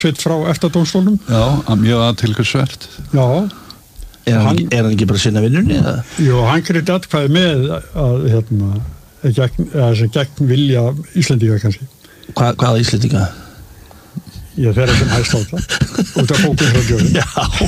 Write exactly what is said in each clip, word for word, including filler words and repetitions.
sitt frá EFTA-dómstólnum. Já, mjög athyglisvert. Já. Er hann, hann, er hann ekki bara að sinna vinnunni? Eða? Jú, hann greiddi atkvæði með að, hérna, gegn, að gegn vilja Íslendinga kannski. Hva, hvaða Íslendinga? Ég þeirra sem hægst á það. Út af bókun þrjátíu og fimm.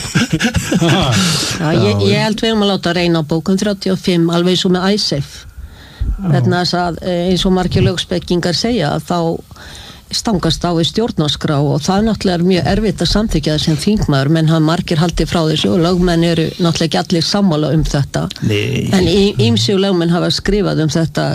Já. Já, ég, ég held við um að láta reyna á bókun þrjátíu og fimm, alveg eins og með ISAFE. Vegna þess að eins og margir lögspekingar segja að þá stangast á við stjórnarskrá og það náttúrulega er mjög erfitt að samþykja það sem þingmaður, menn hafa margir haldið frá þessu og lögmenn eru náttúrulega ekki allir sammála um þetta. Nei. En ýmsir lögmenn hafa skrifað um þetta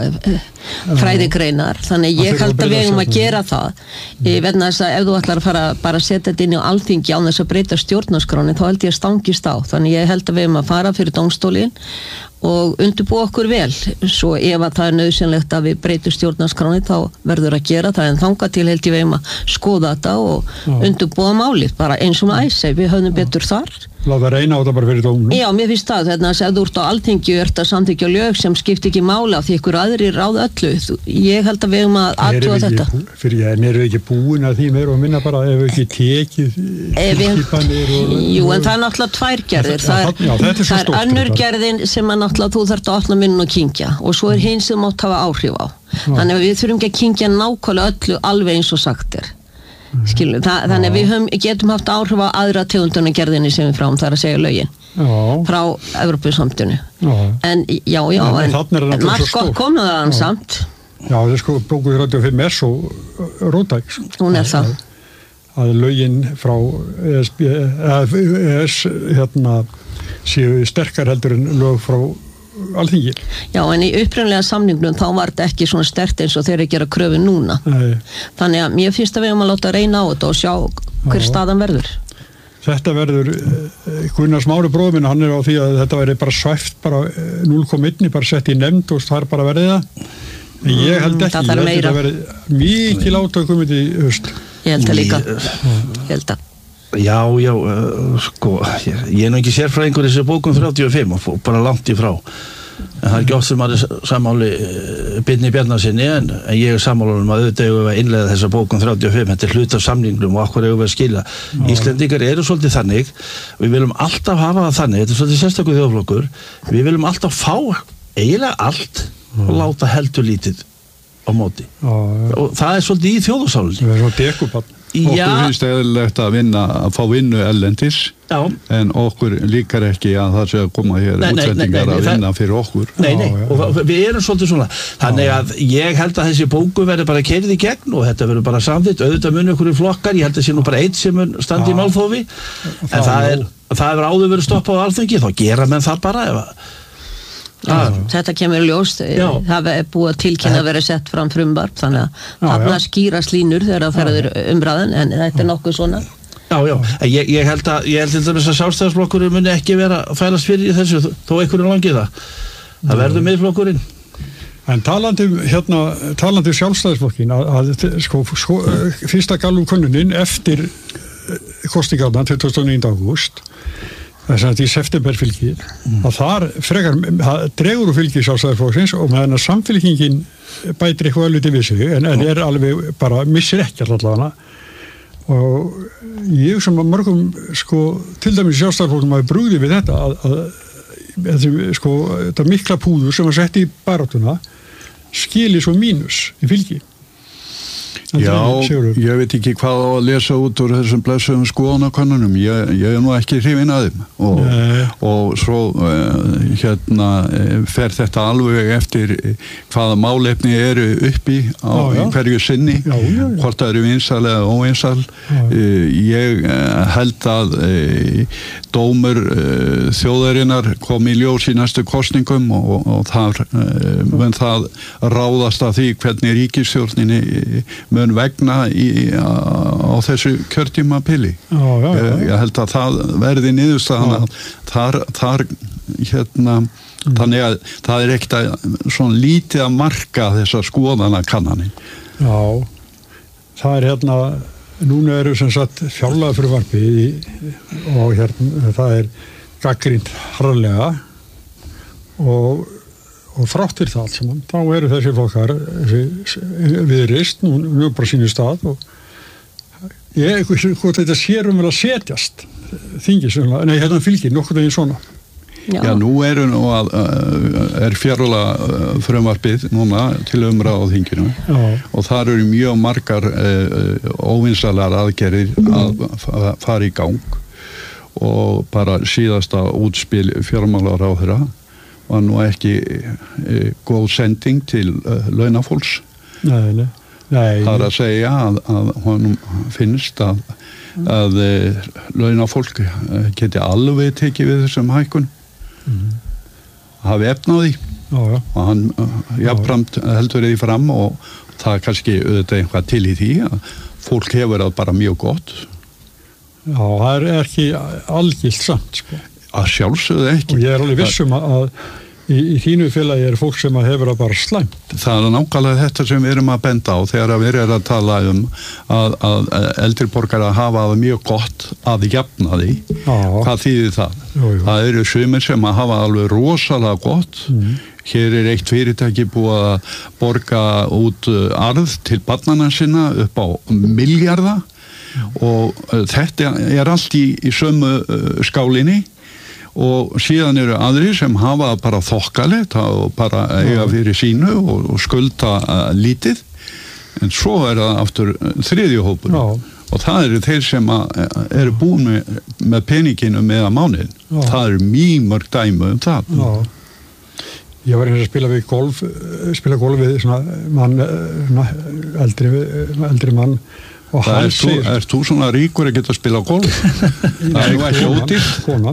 fræðigreinar, þannig ég held að við eigum að gera það. Ég vegna þess að ef þú ætlar að fara bara að setja þetta inn á Alþingi án þess að breyta stjórnarskráni, þá held ég að stangist á. Þannig ég held að við eigum að fara fyrir dómstólinn og undirbúa okkur vel, svo ef að það er nauðsynlegt að við breytum stjórnarskráni þá verður að gera það, en þangað til held ég við um að skoða þetta og Já. undirbúa málið, bara eins og með ISAFE, við höfum betur þar. Láta reyna á þetta bara fyrir dómnum. Já, mér finnst það, þannig að ef þú ert á Alþingi og ert að samþykkja lög sem skiptir ekki mála því ykkur aðrir ráð öllu, ég held að við um að athuga þetta. Fyrir ég, erum við ekki búin að því meira og minna bara ef við ekki tekið tilskipanir og... Jú, en það er náttúrulega tvær gerðir, það er, já, það er, það er önnur gerðin sem að náttúrulega þú þarft að opna munninn og kyngja og svo er hinn sem mátt hafa áhrif á. Þannig að við þurfum ekki að kyngja nákvæmlega öllu alveg eins og sagt er. Skilur, það, þannig að við höfum, getum haft áhrif á aðra tegundunum gerðinni sem við fráum, það er að segja lögin já. Frá Evrópusamtinu en já, já, en, en, en margt gott komið það hann samt. Já, það er sko bókuð þrjátíu og fimm er svo róttæk sko. Hún er það að lögin frá E S B eða E S hérna séu sterkar heldur en lög frá Alþingi. Já, en í upprunalega samningnum þá var þetta ekki svona sterkt eins og þeir eru að gera kröfu núna. Nei. Þannig að mér finnst að við erum að láta reyna á þetta og sjá hver Já. Staðan verður. Þetta verður, Gunnar Smári bróðir minn, hann er á því að þetta verður bara svæft, bara núll komma eitt, bara sett í nefnd og það er bara verið það. En ég held ekki, mm, ég held þetta verður mikil átökum í höst. Ég held að líka, ég held að. Já, já, uh, sko, ég, ég er nú ekki sérfræðingur í þessu bókum þrjátíu og fimm og bara langt í frá. En það er ekki oft sem maður er sammáli uh, Birni Bjarnasyni en, en ég er sammála um að auðvitað eigum við að innleiða þessa bókum þrjátíu og fimm, þetta er hluti af samningnum og okkur eigum við að skila. Já. Íslendingar eru svolítið þannig, við viljum alltaf hafa það þannig, þetta er svolítið sérstakur þjóðflokkur, við viljum alltaf fá eiginlega allt Já. Og láta heldur lítið á móti. Já, ja. Og það er svolítið í þjóðarsálinni. Það er svona dekupann. Okkur finnst eðlilegt að vinna, að fá vinnu ellendis, Já. En okkur líkar ekki að það sé að koma hér nei, útlendingar nei, nei, að vinna það, fyrir okkur. Nei, nei, Já, og við erum svolítið svona. Þannig að ég held að þessi bóku verður bara keyrð í gegn og þetta verður bara samþykkt, auðvitað muni okkur í flokkar, ég held að sé nú bara eitt sem mun standi í málþófi, en það, það er, það er áður verið stoppað á Alþingi, þá gera menn það bara ef að Já, þetta kemur ljóst, já. Það er búið að tilkynna að vera sett fram frumvarp þannig að þarna skýrast línur þegar það ferður umræðan en þetta er nokkuð svona Já, já, ég, ég held að ég held til dæmis að Sjálfstæðisflokkurinn muni ekki vera að fælast fyrir í þessu þó einhverjum langið það það verður miðflokkurinn En talandi hérna, talandi Sjálfstæðisflokkin að, að sko, sko fyrsta Gallup-könnunin eftir kosningarnar tuttugasta og níunda ágúst þess að í september fylgir mm. að þar frekar, það dregur úr fylgi Sjálfstæðisflokksins og meðan að samfylkingin bætir eitthvað alveg við sig en, en er alveg bara, missir ekki allavega og ég sem að mörgum sko, til dæmis Sjálfstæðisflokksins maður brúði við þetta að, að, að sko, þetta mikla púður sem að setja í baráttuna skili svo mínus í fylgi Já, ég veit ekki hvað á að lesa út úr þessum blessuðum skoðanakönnunum, ég, ég er nú ekki hrifinn að þeim og, og svo uh, hérna uh, fer þetta alveg eftir hvaða málefni eru uppi á já, já. Hverju sinni, já, já, já. Hvort það eru vinsal eða óvinsal, uh, ég uh, held að uh, dómur uh, þjóðarinnar kom í ljós í næstu kosningum og, og þar uh, mun það ráðast að því hvernig ríkisstjórninni mun vegna í, á, á þessu kjörtímabili. Já, já, já. Ég, ég held að það verði niðurstaðan að þar, þar hérna, mm. þannig að það er ekkert svona lítið að marka þessar skoðanakannanir. Já, það er hérna, núna eru sem sagt fjárlagafrumvarpi og hérna, það er gagnrýnt harðlega og og þrátt fyrir það allt saman, þá eru þessi flokkar þessi Viðreisn, nú er bara sínu stað og ég, hvort þetta sér um að setjast þingi svona, nei hérna fylgir nokkur veginn svona. Já, Já nú er, nú að, er fjárlega frumvarpið núna til umræða á þinginu Já. Og þar eru mjög margar uh, óvinsalar aðgerðir að fara í gang og bara síðasta útspil fjármálaráðherra var nú ekki uh, góð sending til uh, launafólks. Nei, nei. Nei. Það er að segja að, að honum finnst að, að uh, launafólk geti alveg tekið við þessum hækkun. Mm. hafi efnaði já, já. Og hann uh, jafnframt heldur því fram og það er kannski auðvitað einhvað til í því að fólk hefur það bara mjög gott. Já, það er ekki algilt samt sko. Að sjálfsögðu ekki. Og ég er alveg vissum að, að í, í þínu félagi er fólk sem að hefur það bara slæmt. Það er nákvæmlega þetta sem við erum að benda á þegar við erum að tala um að, að eldri borgarar hafa það mjög gott að jafna því. Já. Hvað þýðir það? Jú, jú. Það eru sumir sem að hafa alveg rosalega gott. Mm. Hér er eitt fyrirtæki búið að borga út arð til barnana sinna upp á milljarða mm. og þetta er allt í, í sömu skálinni. Og síðan eru aðri sem hafa bara þokkalegt og bara eiga fyrir sínu og, og skulda uh, lítið en svo er það aftur þriðju hópur og það eru þeir sem að, eru búin með, með peninginu með að mánuðin. Það eru mjög mörg dæmi um það. Já. Ég var eins að spila við golf, spila golf við svona mann, svona eldri, eldri mann og það er þú, er þú svona ríkur að geta að spila golf? Það er nú ekki ódýrt. Konan.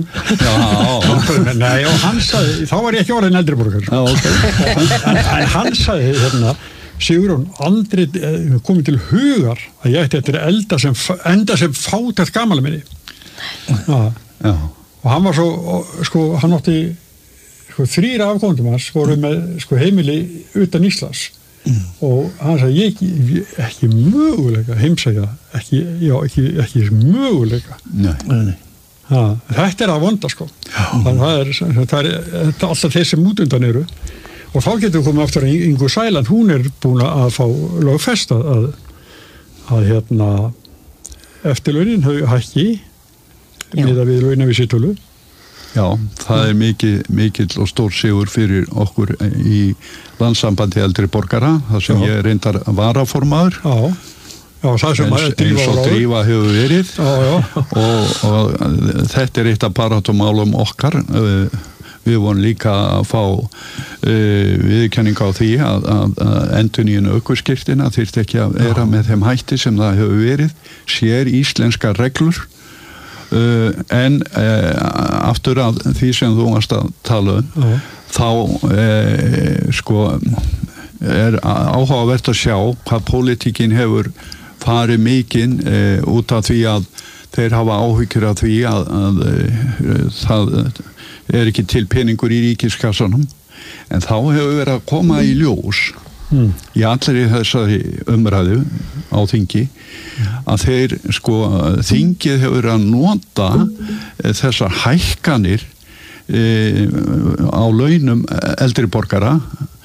Já. Nei, og hann sagði, þá var ég ekki orðin eldri borgar. Já, ok. En, en hann sagði hérna, Sigurjón, aldrei komið til hugar að ég ætti eftir að elda sem, enda sem fátækt gamala minni. Já. Já. Og hann var svo, sko, hann átti sko, þrýra afkomendum hans voru með sko, heimili utan Íslands. Mm. Og hann sagði ég ekki, ekki möguleika heimsækja ekki, já, ekki, ekki möguleika Nei, nei. Ha, þetta er að vonda sko það, það, er, það, er, það er alltaf þeir sem út undan eru og þá getur við komið aftur að Ingu Sæland hún er búin að fá lögfest að, að hérna eftirlaunin hækki miðað við launavísitölu. Já, það er mikið, mikill og stór sigur fyrir okkur í landssambandi eldri borgara, það sem já. Ég reyndar varaformaður. Já, já það sem eins, eins og Drífa hefur verið já, já. Og, og þetta er eitt af baráttumálum okkar. Við vorum líka að fá uh, viðurkenning á því að, að, að endurnýjun ökuskírteina þyrfti ekki að vera já. Með þeim hætti sem það hefur verið, sér íslenska reglur. Uh, en uh, aftur að því sem þú varst að tala um uh. þá uh, sko er áhugavert að sjá hvað pólitíkin hefur farið mikinn uh, út af því að þeir hafa áhyggjur af því að, að uh, það er ekki til peningur í ríkiskassanum en þá hefur verið að koma í ljós Mm. í allir í þessari umræðu á þingi að þeir sko þingið hefur að nota e, þessar hækkanir e, á launum eldri borgara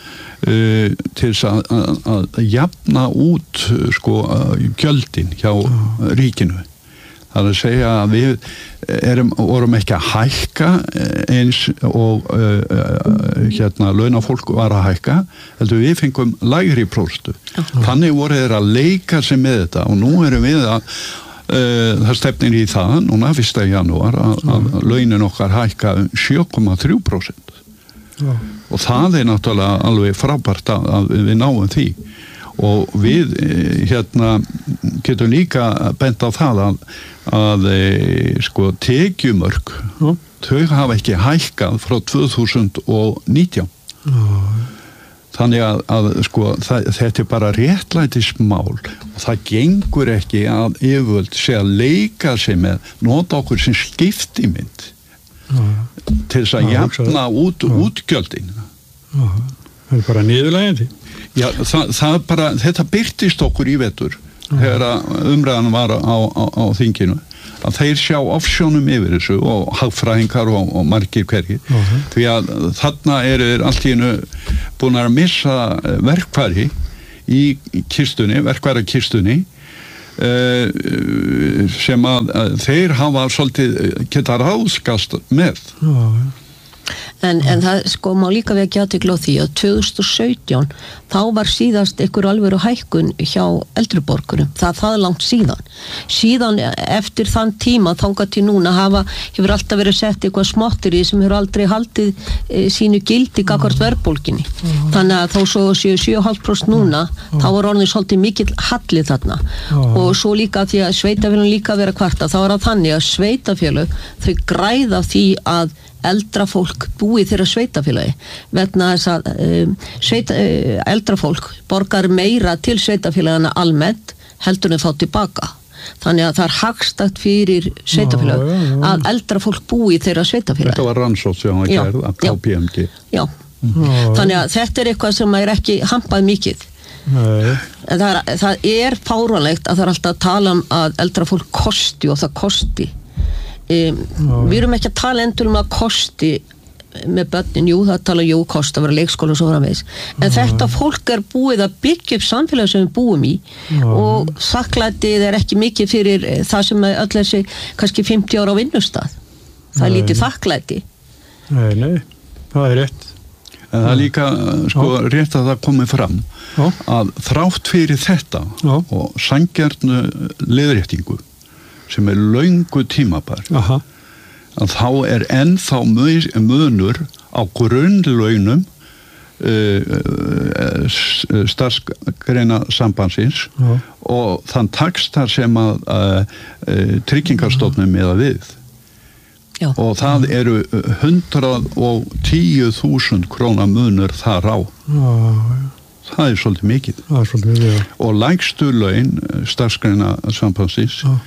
e, til þess að, að, að jafna út sko gjöldin hjá ríkinu. Það er að segja að við erum, vorum ekki að hækka eins og uh, hérna launafólk var að hækka, heldur við fengum lægri próstu. Uh-huh. Þannig voru þeir að leika sig með þetta og nú erum við að uh, það stefnir í það, núna fyrsta janúar að, að launin okkar hækka sjö komma þrjú prósent. Uh-huh. Og það er náttúrulega alveg frábært að, að við náum því. Og við hérna getum líka bent á það að, að sko tekjumörk mm. þau hafa ekki hækkað frá tvö þúsund og nítján. Mm. Þannig að, að sko það, þetta er bara réttlætismál og það gengur ekki að yfirvöld sé að leika sig með nota okkur sem skiptimynd mm. til þess að jafna út mm. útgjöldin. Mm. Það er bara niðurlægjandi. Já, það, það bara, þetta byrtist okkur í vetur uh-huh. þegar umræðan var á, á, á þinginu að þeir sjá offsjónum yfir þessu og hagfræðingar og, og margir hverjir uh-huh. því að þarna eru þeir allt í einu búin að missa verkfæri í kistunni, verkfæra kistunni uh, sem að, að þeir hafa svolítið geta ráðskast með. Já, En, en það sko má líka við ekki athygli á því að tvö þúsund og sautján þá var síðast einhver alvöru hækkun hjá eldri borgurum, það það er langt síðan síðan eftir þann tíma þangað til núna hafa, hefur alltaf verið sett eitthvað smottir í sem hefur aldrei haldið e, sínu gildi gagnvart verðbólginni mm. þannig að þá svo séu sjö komma fimm prósent núna mm. þá var orðið svolítið mikill halli þarna mm. og svo líka því að sveitafélögin líka vera kvarta, þá er það þannig að sveitafélög þau græða því að eldra fólk búi þeirra sveitafélagi vegna þess að um, sveita, uh, eldra fólk borgar meira til sveitafélagana almennt heldur en fá tilbaka þannig að það er hagstætt fyrir sveitafélag já, já, já. Að eldra fólk búi þeirra sveitafélagi. Þetta var rannsókn sem var gerð af K P M G. Já, mm. þannig að þetta er eitthvað sem er ekki hampað mikið. Nei. En það er, það er fáránlegt að það er alltaf að tala um að eldra fólk kosti og það kosti Um, við erum ekki að tala endur um að kosti með börnin, jú það tala jú kost að vera leikskóla og svo framvegis en já, þetta fólk er búið að byggja upp samfélag sem við búum í já, og þakklætið er ekki mikið fyrir það sem er öll þessi kannski fimmtíu ára á vinnustað það er lítið þakklæti. Nei, nei, það er rétt en það er líka sko já. Rétt að það komi fram já. Að þrátt fyrir þetta já. Og sanngjarnu leiðréttingu sem er löngu tímabær Aha. Að þá er ennþá munur á grunnlaunum uh, uh, starfsgreina sambandsins uh. og þann taxta sem að uh, uh, tryggingarstofnum eða við Já. Og það eru hundrað og tíu þúsund króna munur þar á uh. það er svolítið mikið það er svolítið mikið, já. Og lægstu laun starfsgreina sambandsins uh.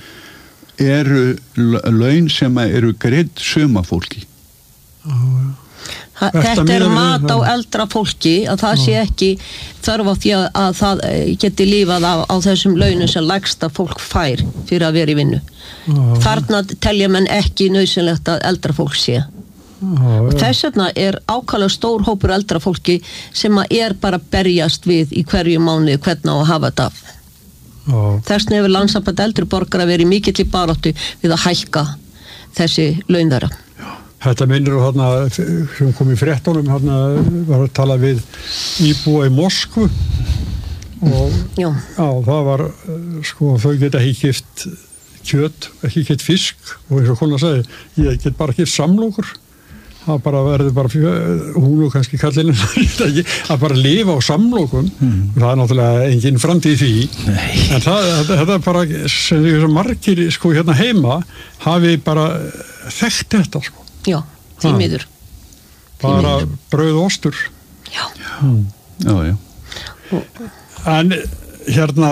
eru laun sem eru greidd sumafólki. Þetta er mat á eldra fólki að það sé ekki þörf á því að, að það geti lífað á, á þessum launum sem lægsta fólk fær fyrir að vera í vinnu. Þarna telja menn ekki nauðsynlegt að eldra fólk sé. Og þess vegna er ákala stór hópur eldra fólki sem er bara berjast við í hverju mánuði hvernig á að hafa þetta af. Þess vegna hefur Landssamband eldri borgara verið mikill í baráttu við að hækka þessi laun þeirra. Þetta minnir á þarna sem kom í fréttunum þarna var að tala við íbúa í Moskvu og já. Já, það var sko þau geta ekki keypt kjöt, ekki keypt fisk og eins og konan sagði, ég get bara keypt samlokur það bara verður bara hún og kannski kallinu að bara lifa á samlokum mm. það er náttúrulega engin framtíð því Nei. En það, þetta er bara sem því margir sko hérna heima hafi bara þekkt þetta sko Já, því miður bara brauð og ostur Já Já, já, já. En hérna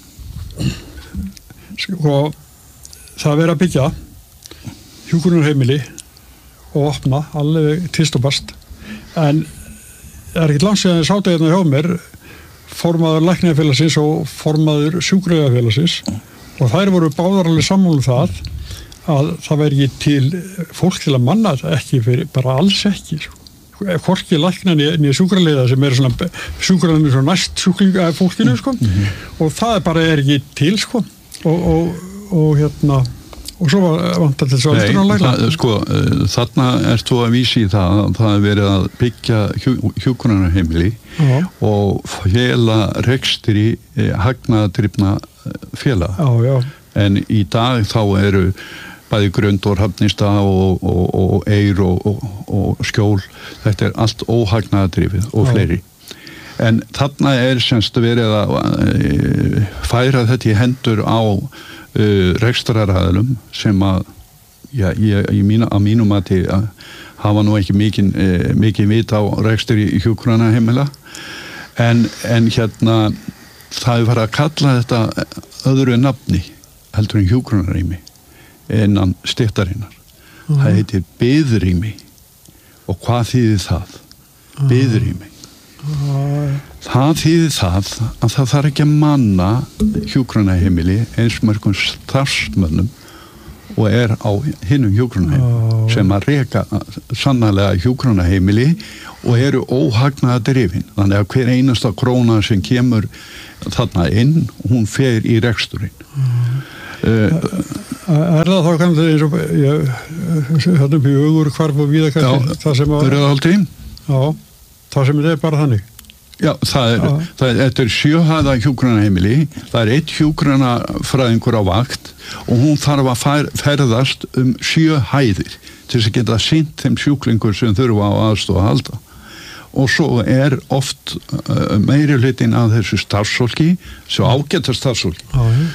sko það verið að byggja hjúkrunarheimili og opna, alveg tvist og bast en það er ekki langt síðan ég sátt hérna hjá mér formaður lækningafélagsins og formaður sjúkradagafélagsins og þær voru báðar alveg sammála um það að það væri ekki til fólk til að manna þetta ekki fyrir, bara alls ekki hvorki lækna niður sjúkraliða sem eru svona sjúkraliðinu svona næst sjúklinga fólkinu sko mm-hmm. og það bara er ekki til sko og, og, og hérna og svo vantar til svo aldrei sko, þarna ert þú að vísi í það að það er verið að byggja hjú, hjúkrunarheimili já. Og fela rekstri eh, hagnaðardrifna félag já, já. En í dag þá eru bæði Grundor, Hafnista og, og, og Eyr og, og, og Skjól þetta er allt óhagnaðardrifið og já. Fleiri en þarna er semst verið að e, færa þetta í hendur á Uh, rekstraraðilum sem að já, ég, ég mína, að mínum að til hafa nú ekki mikið, eh, mikið vit á rekstri í hjúkrunarheimila en, en hérna það er farið að kalla þetta öðru nafni heldur en hjúkrunarheimi innan stéttarinnar mm. það heitir biðrými og hvað þýðir það? Mm. Biðrými mm. það þýðir það að það þarf ekki að manna hjúkrunarheimili eins mörgum starfsmönnum og er á hinum hjúkrunarheimili sem að reka sannarlega hjúkrunarheimili og eru óhagnaða drifin. Þannig að hver einasta króna sem kemur þarna inn, hún fer í reksturinn. Mm. Uh, er það þá kannski eins og hérna upp í augur hvarf og víða kannski það sem að já, það sem er bara þannig já, það er, það er þetta er sjöhæða hjúkrunarheimili, það er eitt hjúkrunarfræðingur á vakt og hún þarf að fær, ferðast um sjö hæðir til þess að geta sinnt þeim sjúklingur sem þurfa á aðstoð að halda og svo er oft uh, meiri hlutin af þessu starfsfólki svo ágæta starfsfólki já, já.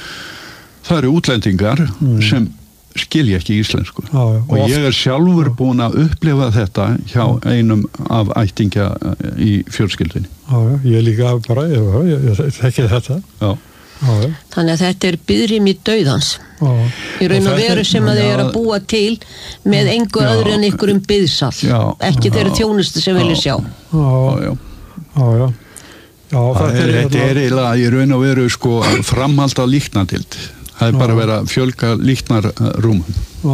Það eru útlendingar mm. sem skilja ekki íslensku já, já. Og, og ég er sjálfur búin að upplifa þetta hjá einum af ættingja í fjölskyldunni. Já, já, ég líka bara, ég, ég, ég þekki þetta. Já. Já, já. Þannig að þetta er biðrými dauðans. Já. Í raun og veru sem að þau eru að búa til með engu já. Öðru en ykkur um biðsal. Já. Ekki þeirra þjónustu sem vilja sjá. Já, já. Já, já. Já, það er, þetta er eiginlega í raun og veru sko framhald af líknadild. Það er bara að vera að fjölga líknarrúmum.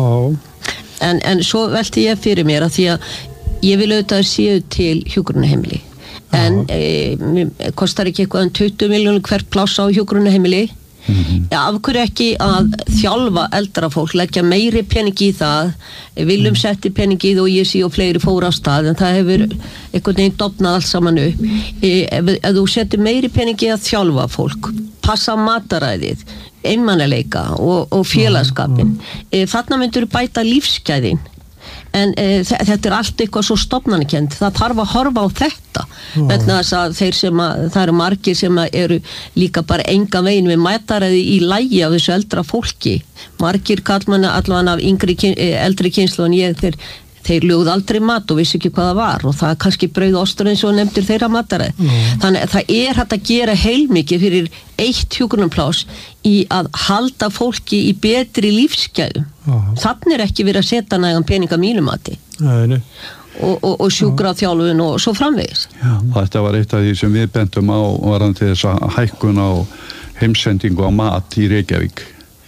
Já. En, en svo velti ég fyrir mér að því að ég vil auðvitað að séu til hjúkrunarheimili. En e, kostar ekki eitthvað um tuttugu milljónir hvert pláss á hjúkrunarheimili. Mm-hmm. Af hverju ekki að þjálfa eldra fólk, leggja meiri pening í það, viljum setti pening í það og ég sé og fleiri fóra á stað en það hefur einhvern veginn dofnað allt saman upp. Ef, ef þú setur meiri pening í að þjálfa fólk, passa mataræðið, einmanaleika og, og félagskapin, mm-hmm. þarna myndur bæta lífsgæðin. En e, þetta er allt eitthvað svo stofnanakent, það þarf að horfa á þetta vegna þess að þeir sem að, það eru margir sem eru líka bara engan veginn við mætaræði í lagi af þessu eldra fólki, margir kallmanna allavega af yngri, eldri kynslu en ég, þeir, þeir lögðu aldrei mat og vissi ekki hvað það var og það er kannski brauð ostur eins og nefndir þeirra mataræði, mm. þannig að það er hægt að gera heilmikið fyrir eitt hjúkrunarpláss í að halda fólki í betri lífsgæðum. Þannig er ekki verið að setja nægan peninga mínumati nei, nei. Og, og, og sjúkra á þjálfun og svo framvegis. Já, þetta var eitt af því sem við bentum á varðandi þess að hækkun á heimsendingu á mat í Reykjavík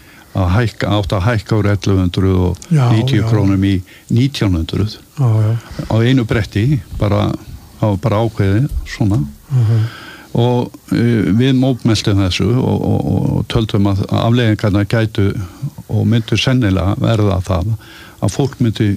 að hækka, átt að hækka úr ellefu hundruð og níutíu krónum í nítján hundruð já, já. Á einu bretti bara, á, bara ákveðið svona uh-huh. og uh, við mótmæltum þessu og, og, og töldum að afleiðingarna gætu og myndu sennilega verða það að fólk myndi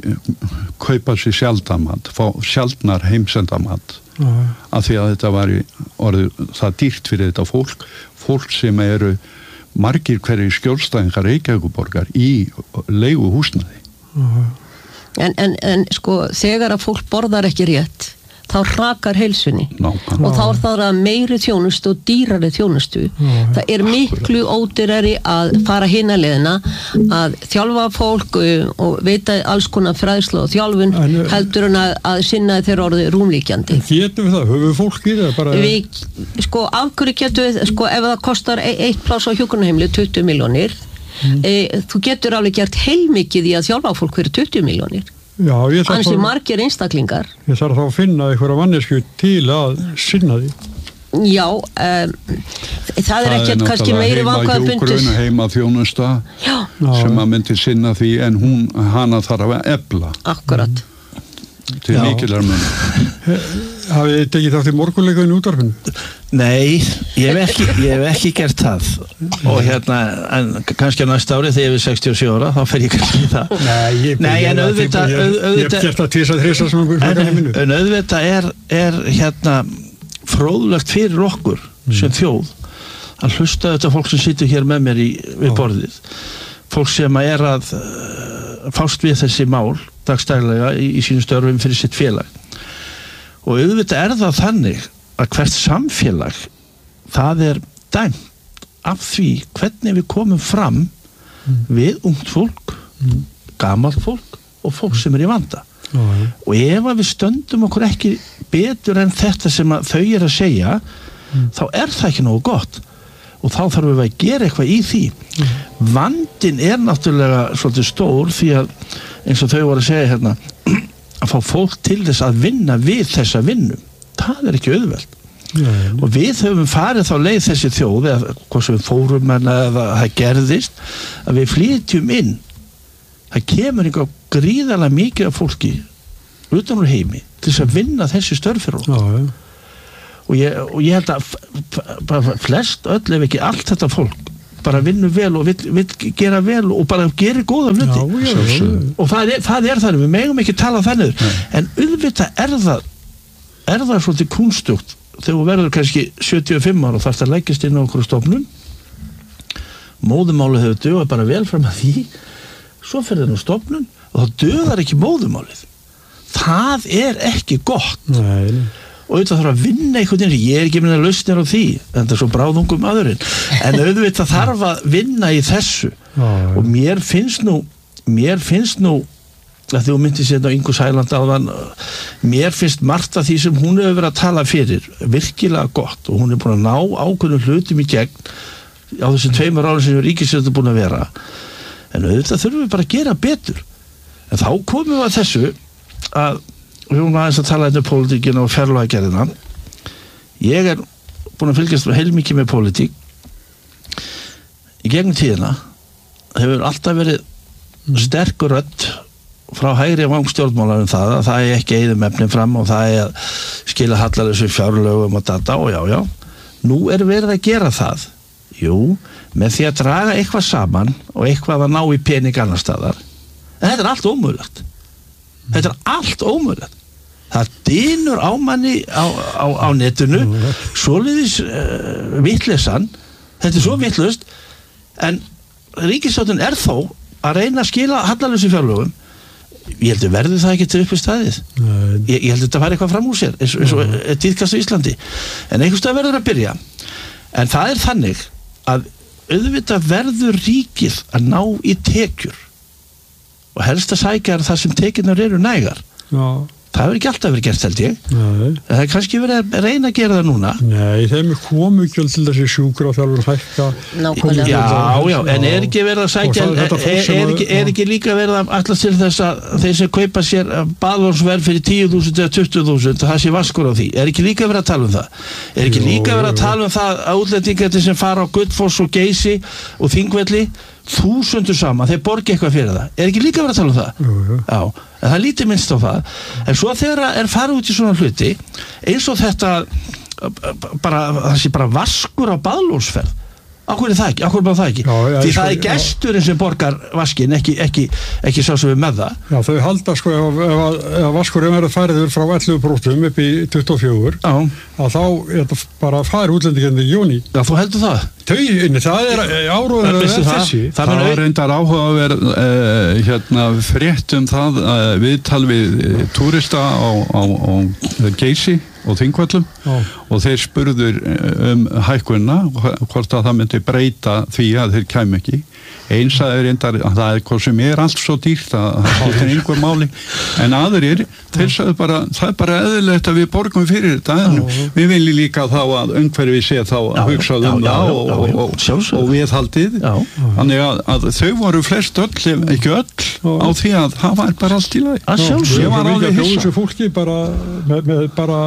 kaupa sér sjaldamat, fá sjaldnar heimsendamat uh-huh. af því að þetta var í orðið það dýrt fyrir þetta fólk, fólk sem eru margir hverjir skjólstæðingar Reykjavíkurborgar í leigu húsnæði. Uh-huh. En, en, en sko þegar að fólk borðar ekki rétt þá hrakar heilsunni Ná, og þá er það að meiri þjónustu og dýrari þjónustu. Ná, það er miklu ódýrari að fara hina leiðina að þjálfa fólk og veita alls konar fræðslu og þjálfun en, heldur en að, að sinna þeirra orði rúmlíkjandi. Getum við það? Höfum við fólk í það? Bara... Við, sko, af hverju getum við, sko, ef það kostar eitt pláss á hjúkrunarheimili tuttugu milljónir, mm. e, þú getur alveg gert heilmikið í að þjálfa fólk fyrir tuttugu milljónir. Já, ég þarf Ansi margir einstaklingar. Ég þarf þá að finna einhverja mannesku til að sinna því. Já, um, það er ekkert kannski meiri vangaðabundis. Það er heima þjónusta sem að myndi sinna því en hún, hana þarf að efla. Akkurat. Til mikillar mun. Hafið þið tekið þátt í morgunleikaðinu útvarpinu? Nei, ég hef ekki, ég hef ekki gert það og hérna, en kannski á næsta ári þegar ég er sextíu og sjö ára, þá fer ég kannski í það. Nei, ég, Nei, en auðvitað ég hef gert það tvisvar, þrisvar sem okkur fleika í minu. En auðvitað er, er hérna fróðlegt fyrir okkur mm. sem þjóð að hlusta þetta fólk sem situr hér með mér í, við borðið. Fólk sem er að uh, fást við þessi mál dagstælega í, í sínum störfum fyrir sitt félag. Og auðvitað er það þannig að hvert samfélag það er dæmt af því hvernig við komum fram mm. við ungt fólk, mm. gamalt fólk og fólk sem er í vanda. Mm. Og ef að við stöndum okkur ekki betur en þetta sem að þau er að segja, mm. þá er það ekki nógu gott. Og þá þarfum við að gera eitthvað í því. Mm. Vandinn er náttúrulega svolítið stór því að eins og þau voru að segja hérna að fá fólk til þess að vinna við þessa vinnu. Það er ekki auðvelt. Nei. Og við höfum farið þá leið þessi þjóð eða hvað sem við fórum eða það gerðist að við flytjum inn það kemur einhver gríðarlega mikið af fólki utan úr heimi til þess að vinna þessi störf fyrir okkur. Já, já. Og ég, og ég held að bara flest öll ef ekki allt þetta fólk bara vinnur vel og vill, vill gera vel og bara gerir góða hluti. Já, já, já. Og það er, það er þannig, við megum ekki tala þannig, en auðvitað er það er það svolítið kunstugt þegar þú verður kannski sjötíu og fimm ára og þarfst að leggist inn á okkur stofnun, móðumálið hefur dögað bara vel fram að því, svo fer það á stofnun og þá dögar ekki móðumálið. Það er ekki gott. Nei. Og auðvitað þarf að vinna einhvern veginn, ég er ekki minna lausnir á því, en það er svo bráðungum aðurinn, en auðvitað þarf að vinna í þessu. Já, já. Og mér finnst nú mér finnst nú að þú myndir sér á Ingu Sæland áðan, mér finnst margt af því sem hún hefur verið að tala fyrir virkilega gott og hún er búin að ná ákveðnum hlutum í gegn á þessum tveimur árum sem ríkisstjórnin er búin að vera, en auðvitað þurfum við bara að gera betur. En þá komum við að þessu að við erum aðeins að tala þetta um pólitíkina og fjárlagagerðina. Ég er búin að fylgjast heilmikið með pólitík. Í gegnum tíðina hefur alltaf verið sterkur rödd frá hægri og vangstjórnmálar um það að það er ekki eyðum efnin fram og það er að skila hallarlausu fjárlögum og data og já, já. Nú er verið að gera það. Jú, með því að draga eitthvað saman og eitthvað að ná í pening annar staðar. En þetta er allt ómögulegt. Þetta er allt ómögulegt. Það dynur á manni á, á, á netinu, svoleiðis uh, vitleysan, þetta er svo vitlaust, en ríkisstjórnin er þó að reyna að skila hallarlausu fjárlögum. Ég held að verður það ekki til uppi staðið. Ég, ég held að þetta fari eitthvað fram úr sér, eins, eins og tíðkast á Íslandi. En einhvers stað verður að byrja. En það er þannig að auðvitað verður ríkið að ná í tekjur. Og helst að sækja það sem tekjurnar eru nægar. Já. Það hefur ekki alltaf verið gert, held ég. Nei. Það er kannski verið að reyna að gera það núna. Nei, þeim er komugjöld til þessi sjúkra og þjálfur hækka. Nákvæmlega. Já, já, en er ekki verið að sækja, er, er, er, ekki, er ekki líka verið að allast til þess að þeir sem kaupa sér baðlónsverð fyrir tíu þúsund eða tuttugu þúsund, það sé vaskur á því. Er ekki líka verið að tala um það? Er ekki Jó, líka verið að tala um það að útlendingar sem fara á Gullfoss og Geysi og Þingvelli þúsundur saman, þeir borgi eitthvað fyrir það. Er ekki líka verið að tala um það? Jú, jú. Já, en það lítið minnst á það. En svo þegar er farið út í svona hluti, eins og þetta bara, það sé bara vaskur á baðlónsferð. Akkur er það ekki, akkur er það ekki. Já, já, því það er gesturinn sem borgar vaskinn, ekki, ekki, ekki sá sem við með það. Já, þau halda sko, ef, ef, ef vaskurinn verður færiður frá ellefu prósentum upp í tuttugu og fjögur, já. Að þá er það bara færi útlendingarnir í júní. Já, þú heldur það? Þau, það er áróður það, þessi. Það, það er reyndar áhuga að vera uh, hérna, frétt um það uh, viðtal við uh, túrista á, á, á Geysi og Þingvöllum og þeir spurður um hækkunna hvort að það myndi breyta því að þeir kæmu ekki. Eins að þeir reyndar að það er hvað sem er allt svo dýrt að það skiptir einhver máli, en aðrir þeir sagðu bara, það er bara eðlilegt að við borgum fyrir þetta, en við viljum líka þá að umhverfið sé þá að hugsa um það og, og, og, og viðhaldið, þannig að, að þau voru flest öll, ekki öll á því að það var bara allt í lagi. Að sjálfsög, ég var alveg hissa. Þessu fólki bara með, með bara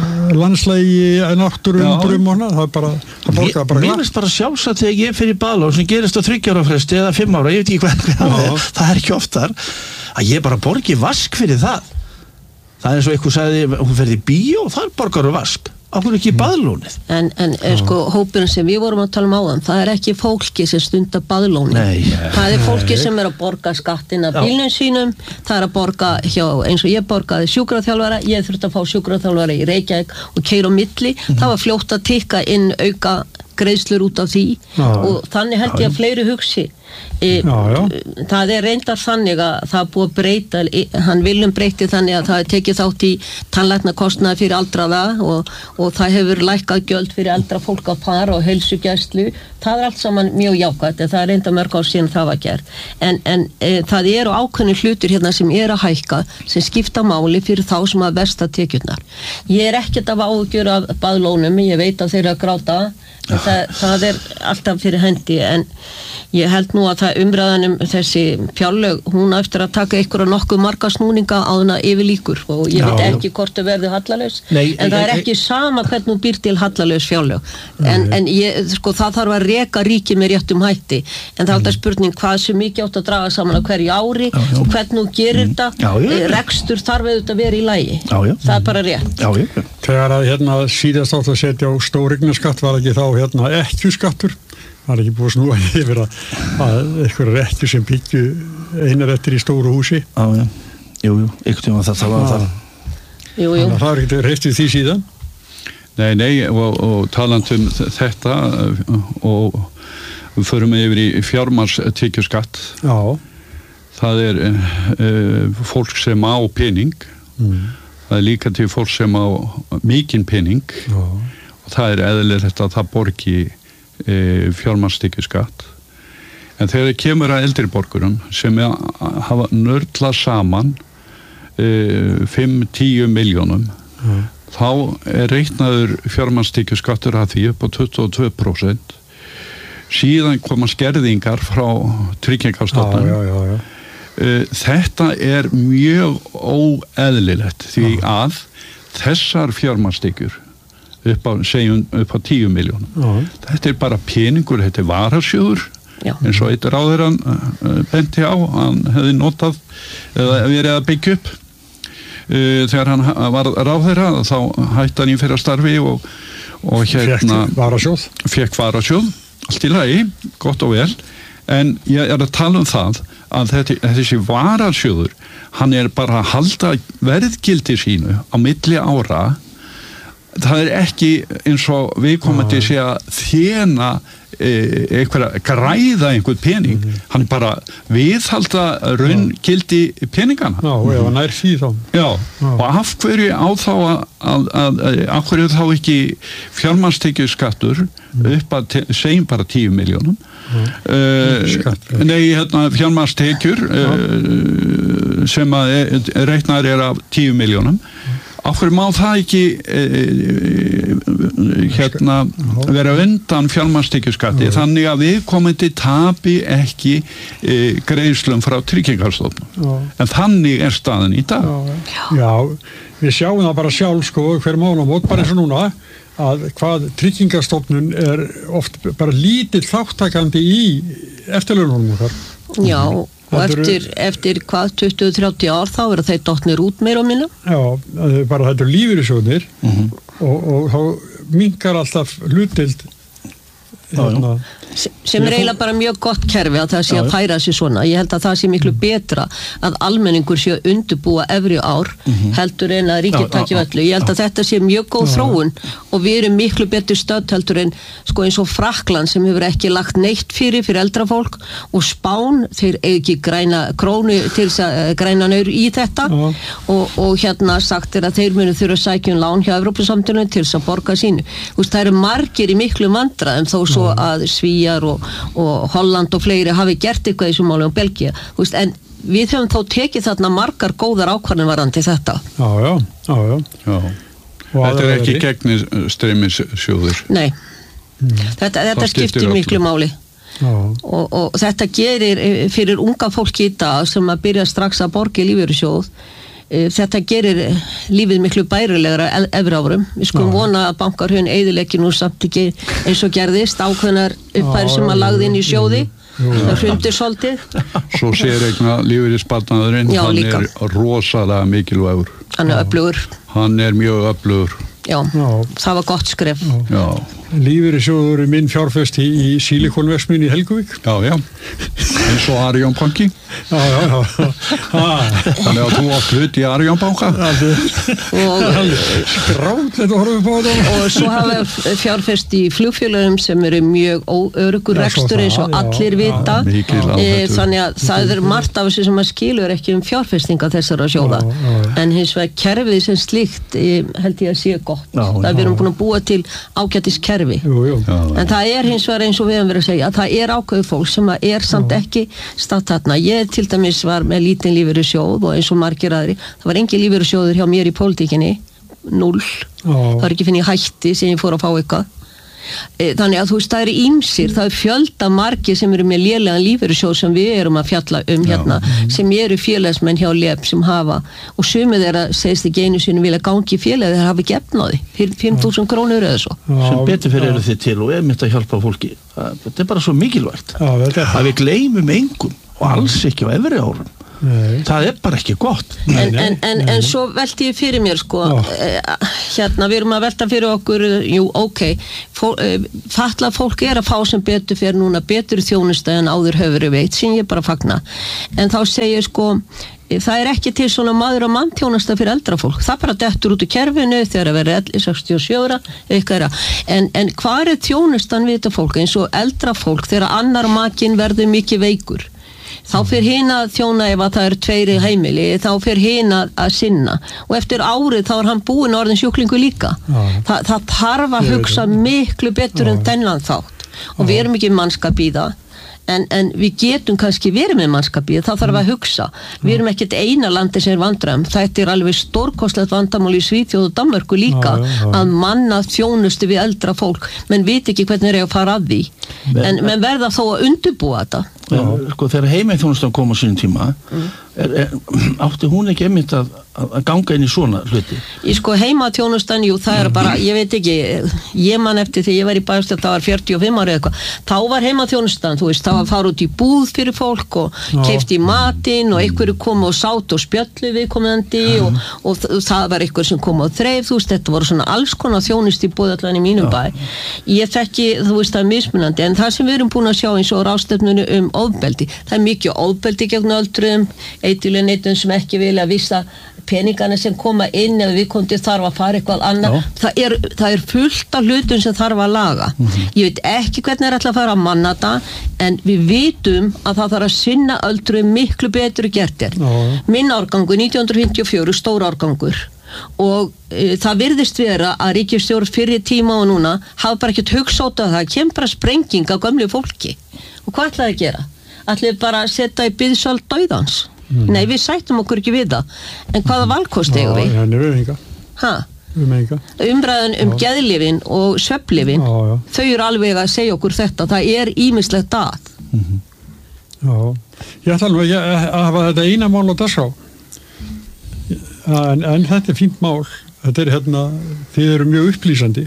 landslægi náttúru undrum og það er bara, það borgar bara. Mér finnst bara sjálfsagt þegar ég fyrir baðlóð sem gerist á þriggja ára fresti eða fimm ára, ég veit ekki hvað, hvað það er ekki oftar, að ég bara borgi vask fyrir það. Það er eins og eitthvað sagði, hún ferði í bíó og þar borgar þú vask. Akkur ekki í baðlónið. En, en sko, hópurinn sem við vorum að tala um áðan, það er ekki fólki sem stundar baðlónið. Nei. Það er fólki sem er að borga skattin af bílnum sínum, það er að borga hjá, eins og ég borgaði sjúkraþjálfara, ég þurfti að fá sjúkraþjálfara í Reykjavík og keyra á milli, mm-hmm. Það var fljótt að tikka inn auka greiðslur út af því já. Og þannig held ég að fleiri hugsi. E, já, já. Það er reyndar þannig að það er búið að breyta, hann viljum breyti þannig að það er tekið þátt í tannlæknakostnaði fyrir aldraða og, og það hefur lækkað gjöld fyrir eldra fólk á par og heilsugæslu. Það er allt saman mjög jákvætt, það er reynda mörg ár síðan það var gert. En, en e, það eru ákveðni hlutur hérna sem er að hækka sem skipta máli fyrir þá sem að versta tekjurnar. Ég er ekkert af áhugjur af baðlónum, ég veit að þeir eru að gráta, en það það, það er alltaf fyrir hendi, en ég held nú að það umræðanum þessi fjárlög, hún eftir að taka ykkur að nokkuð marga snúninga á hana yfir líkur og ég veit ekki hvort það verður hallalaus, Nei, en það er ég, ekki sama hvernig þú býr til hallalaus fjárlög, en, en ég, sko, það þarf að reka ríkið með réttum hætti, en það er alltaf spurning hvað sem mikið átt að draga saman á hverju ári já, já. og hvernig þú gerir þetta, já, já. rekstur þarf auðvitað að vera í lagi, já, já. það er bara rétt. Já, já. Þegar að hérna síðast átt að setja á stórignaskatt var ekki þá hérna ekkjuskattur, það er ekki búið að snúa yfir að, að eitthvað ekki sem byggju einar eftir í stóru húsi. Já, já, jú, jú, ykkur um að það þarf að það. Jú, jú. Það er ekki reyftið því síðan. Nei, nei, og, og talandum þetta og við förum yfir í fjármagnstekjuskatt. Já. Það er uh, fólk sem á pening, mm. það er líka til fólk sem á mikinn pening Já. og það er eðlilegt að það borgi uh, fjármagnstekjuskatt. En þegar það kemur að eldri borgurum sem er, hafa nörla saman uh, fimm til tíu milljónum, mm. þá er reiknaður fjármagnstekjuskattur að því upp á tuttugu og tvö prósent. Síðan koma skerðingar frá tryggingastofnun. Já, já, já, já. Þetta er mjög óeðlilegt því að þessar fjármagnstekjur upp á, segjum, upp á tíu milljónum. Já. Þetta er bara peningur, þetta er varasjóður, Já. eins og eitt ráðherrann benti á, hann hefði notað eða verið að byggja upp. Þegar hann var ráðherra þá hætti hann í fyrir starfi og, og hérna fekk varasjóð. Fekk varasjóð, allt í lagi, gott og vel, en ég er að tala um það að þetta, þessi varasjóður, hann er bara að halda verðgildi sínu á milli ára. Það er ekki eins og viðkomandi sé að þjena e, einhverja, græða einhvern pening, mm -hmm. hann er bara viðhalda raungildi peningana. Já, ef hann er því þá. Já, Já, og af hverju á þá að, að, að af hverju þá ekki fjármagnstekjuskattur mm. upp að, te, segjum bara tíu milljónum. Uh, nei, hérna fjármagnstekjur uh, sem að e, reiknar er af tíu milljónum. Af hverju má það ekki uh, hérna vera undan fjármagnstekjuskatti uh. þannig að viðkomandi tapi ekki uh, greiðslum frá tryggingarstofnun. Uh. En þannig er staðan í dag. Já, Já við sjáum það bara sjálf sko hver mánaðamót, bara eins og núna að hvað tryggingarstofnun er oft bara lítill þáttakandi í eftirlaununum okkar. Já, og eftir, eftir hvað tuttugu til þrjátíu ár þá eru þeir dottnir út meira og minna. Já, bara þetta er lífeyrissjóðnir mm-hmm. og, og þá minnkar alltaf hlutdeild hérna. Sem er eiginlega bara mjög gott kerfi að það sé að færa sig svona. Ég held að það sé miklu betra að almenningur sé að undirbúa efri ár mm-hmm. heldur en að ríkið taki öllu. Ég held að þetta sé mjög góð já. þróun og við erum miklu betur stödd heldur en sko eins og Frakkland sem hefur ekki lagt neitt fyrir fyrir eldra fólk og Spán, þeir ekki græna krónu til þess að græna naur í þetta og, og hérna sagt er að þeir munu þurfa að sækja um lán hjá Evrópusamtökunum til þess að borga sínu. Úst, það eru margir í miklu vandræðum þó svo að Svíar og, og Holland og fleiri hafi gert eitthvað í þessu máli og Belgía, veist, en við höfum þá tekið þarna margar góðar ákvarðanir varðandi þetta. Já, já, já, já. já. Þetta er ekki gegnstreymisjóður. Nei, mm. þetta, þetta skiptir miklu máli og, og þetta gerir fyrir unga fólki í dag sem að byrja strax að borga í lífeyrissjóð. Þetta gerir lífið miklu bærilegra efri árum. Við skulum vona að bankar höfum eyðileggi nú samt ekki eins og gerðist ákveðnar uppfæri sem að lagði inn í sjóði. Það hrundi svolítið. Svo sér eigna lífeyrissparnaðurinn, hann líka. Er rosalega mikilvægur. Hann er öflugur. Hann er mjög öflugur. Já, Já, það var gott skref. Já. Lífeyrissjóður minn fjárfest í, í Sílikonverksmiðjunni í Helguvík. Já, já. Eins og Arion banki. Já, já, já. Þannig að þú átt hlut í Arion banka. Og skráðlegt að horfa upp á þetta. Og svo hafa fjárfest í flugfélögum sem eru mjög óöruggur rekstur eins og allir vita. E, þannig að það er margt af þessu sem að skilur ekki um fjárfestinga þessara sjóða. Já, já, já. En hins vegar kerfið sem slíkt e, held ég að sé gott. Já, það við erum búin að búa til ágætis kerfi. Jú, jú. En það er hins vegar eins og við höfum verið að segja að það er ákveðu fólk sem er samt ekki statt þarna. Ég til dæmis var með lítinn lífeyrissjóð og eins og margir aðri. Það var engin lífeyrissjóður hjá mér í pólitíkinni. Null. Já. Það var ekki finn ég hætti sem ég fór að fá eitthvað. Þannig að þú veist, það eru ýmsir, það er fjölda margir sem eru með lélegan lífeyrissjóð sem við erum að fjalla um hérna, já. Sem eru félagsmenn hjá L E B sem hafa, og sumir þeirra segist ekki einu sinni vilja gangi í félagi, þeir hafa ekki efnaði, fimm þúsund krónur eða svo. Já, sem betur fyrir eru þið til og er mynd að hjálpa fólki. Þetta er bara svo mikilvægt já, að við gleymum engum og alls ekki á efri árum. Nei. Það er bara ekki gott en, en, en, en svo velti ég fyrir mér sko, hérna við erum að velta fyrir okkur jú ok fó, fatlað fólk er að fá sem betur fyrir núna betur þjónusta en áður höfur veit sem ég bara fagna en þá segir sko það er ekki til svona maður og mann þjónusta fyrir eldra fólk það bara dettur út í kerfinu þegar að vera sextíu og sjö ára en, en hvað er þjónustan við þetta fólk eins og eldra fólk þegar annar makinn verður mikið veikur þá fyrir hina þjóna ef að það er tveiri heimili, þá fyrir hina að sinna og eftir árið þá er hann búinn orðin sjúklingu líka. Þa, það þarf að hugsa miklu betur en þennan þátt og við erum ekki mannskap í það en, en við getum kannski verið með mannskap í það, þá þarf að hugsa. Við erum ekkert eina landi sem er vandræðum, þetta er alveg stórkostlegt vandamál í Svíþjóð og Danmörku líka já, já. Að manna þjónustu við eldra fólk, menn veit ekki hvernig er að fara að því, en menn verða þó að undirbúa þetta. Já, sko, þegar heimþjónustan kom á sínum tíma mm. er, er, átti hún ekki einmitt að, að ganga inn í svona hluti? Í sko heimaþjónustan, jú, það er bara, ég veit ekki, ég man eftir því ég var í bæjarstjórn, það var fjörutíu og fimm ára eitthvað, þá var heimaþjónustan, þú veist, það var að fara út í búð fyrir fólk og keypti í matinn og einhverju kom og sátt og spjöllu viðkomandi og, og, og það var einhver sem kom og þreif, þú veist, þetta voru svona alls konar þjónust í búð allan í mínum bæ. Ég þekki, þú veist, það er mismunandi, en það sem við erum búin að sjá eins og ráðstefnunni um ofbeldi. Það er mikið ofbeldi gegn öldruðum, eiturlega neitum sem ekki vilja vissa peningana sem koma inn ef við komum til þarf að fara eitthvað annað. Það er, það er fullt af hlutum sem þarf að laga. Mm-hmm. Ég veit ekki hvernig er alltaf að fara að manna það, en við vitum að það þarf að sinna öldruðum miklu betur gert er. Minn árgangur, nítján hundruð fimmtíu og fjögur, stór árgangur. Og e, það virðist vera að ríkisstjórn fyrir tíma og núna hafa bara ekkert hugsað að það kemur bara sprenging á gömlu fólki. Og hvað ætlaði að gera? Ætlaði bara að setja í biðsal dauðans? Mm. Nei, við sættum okkur ekki við það. En hvaða valkost eigum við? Já, við enga. Hæ? Við enga. Umræðan um geðlyfin og svefnlyfin, þau eru alveg að segja okkur þetta. Það er ýmislegt að. Mm-hmm. Já, ég ætla alveg að hafa þetta eina mál á dagskrá. En, en þetta er fínt mál. Þetta er hérna, þið eru mjög upplýsandi.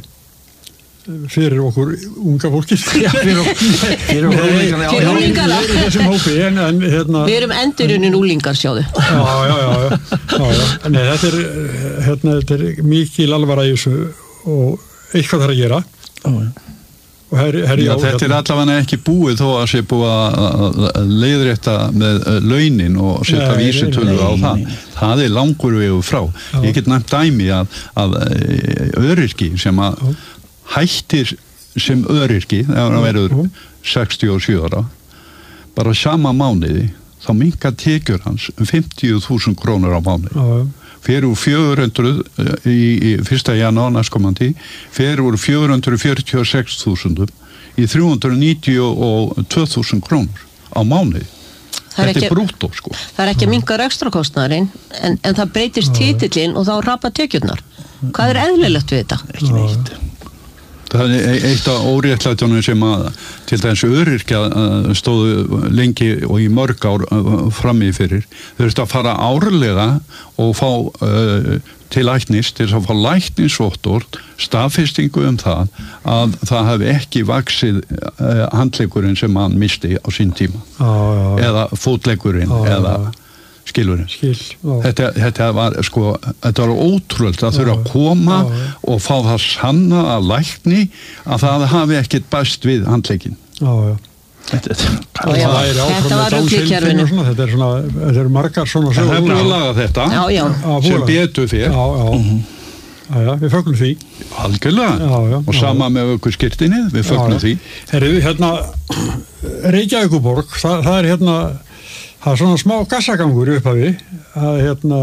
Fyrir okkur unga fólki já, fyrir okkur úlingana en, en, hérna, við erum endurunin úlingar sjáðu já, já, já, já, já, já. Nei, þetta er, hérna, þetta er mikil alvara í þessu og eitthvað þarf að gera já, og her, her, já, já, þetta er allavega ekki búið þó að sé búið að leiðrétta með launin og setja vísitölu á það það er langur vegu frá já. Ég get nefnt dæmi að, að öryrki sem að já. Hættir sem öryrki ef hann verður sextíu og sjö ára bara sama mánuði þá minkar tekjur hans um fimmtíu þúsund krónur á mánuði fer úr fjögur hundruð í, í fyrsta janúar næstkomandi fer úr fjögur hundruð fjörutíu og sex þúsund í þrjú hundruð níutíu og tvö þúsund krónur á mánuði. Þetta er, er brúttó sko. Það er ekki að minnka rekstrakostnaðurinn en, en það breytist titillinn og þá rapa tekjurnar. Hvað er eðlilegt við þetta? Ekki neitt. Það er eitt af óréttlætunum sem að til dæmis öryrkja stóðu lengi og í mörg ár frammi fyrir. Þau þurftu að fara árlega og fá uh, til læknis, til að fá læknisvottorð, staðfestingu um það að það hefði ekki vaxið uh, handleggurinn sem hann misti á sín tíma. Ah, já, já. Eða fótleggurinn ah, eða skilurinn. Skil, þetta, þetta var sko, þetta var ótrúlega að þurfa að koma á, og fá það sanna að lækni að það hafi ekkert bæst við handlegginn. Já, já. Þetta, þetta, já, já. Þetta var út í kerfinu. Þetta er svona, þetta er margar svona sögur. Það er búin að laga þetta já, já. sem betur fyrir. Já, já. Mm-hmm. Já, já, við fögnum því. Algjörlega. Já, já. Og sama með okkur skirtinni, við fögnum því. Herri, hérna, Reykjavíkurborg, það, það er hérna það er svona smá gassagangur upp af því að hérna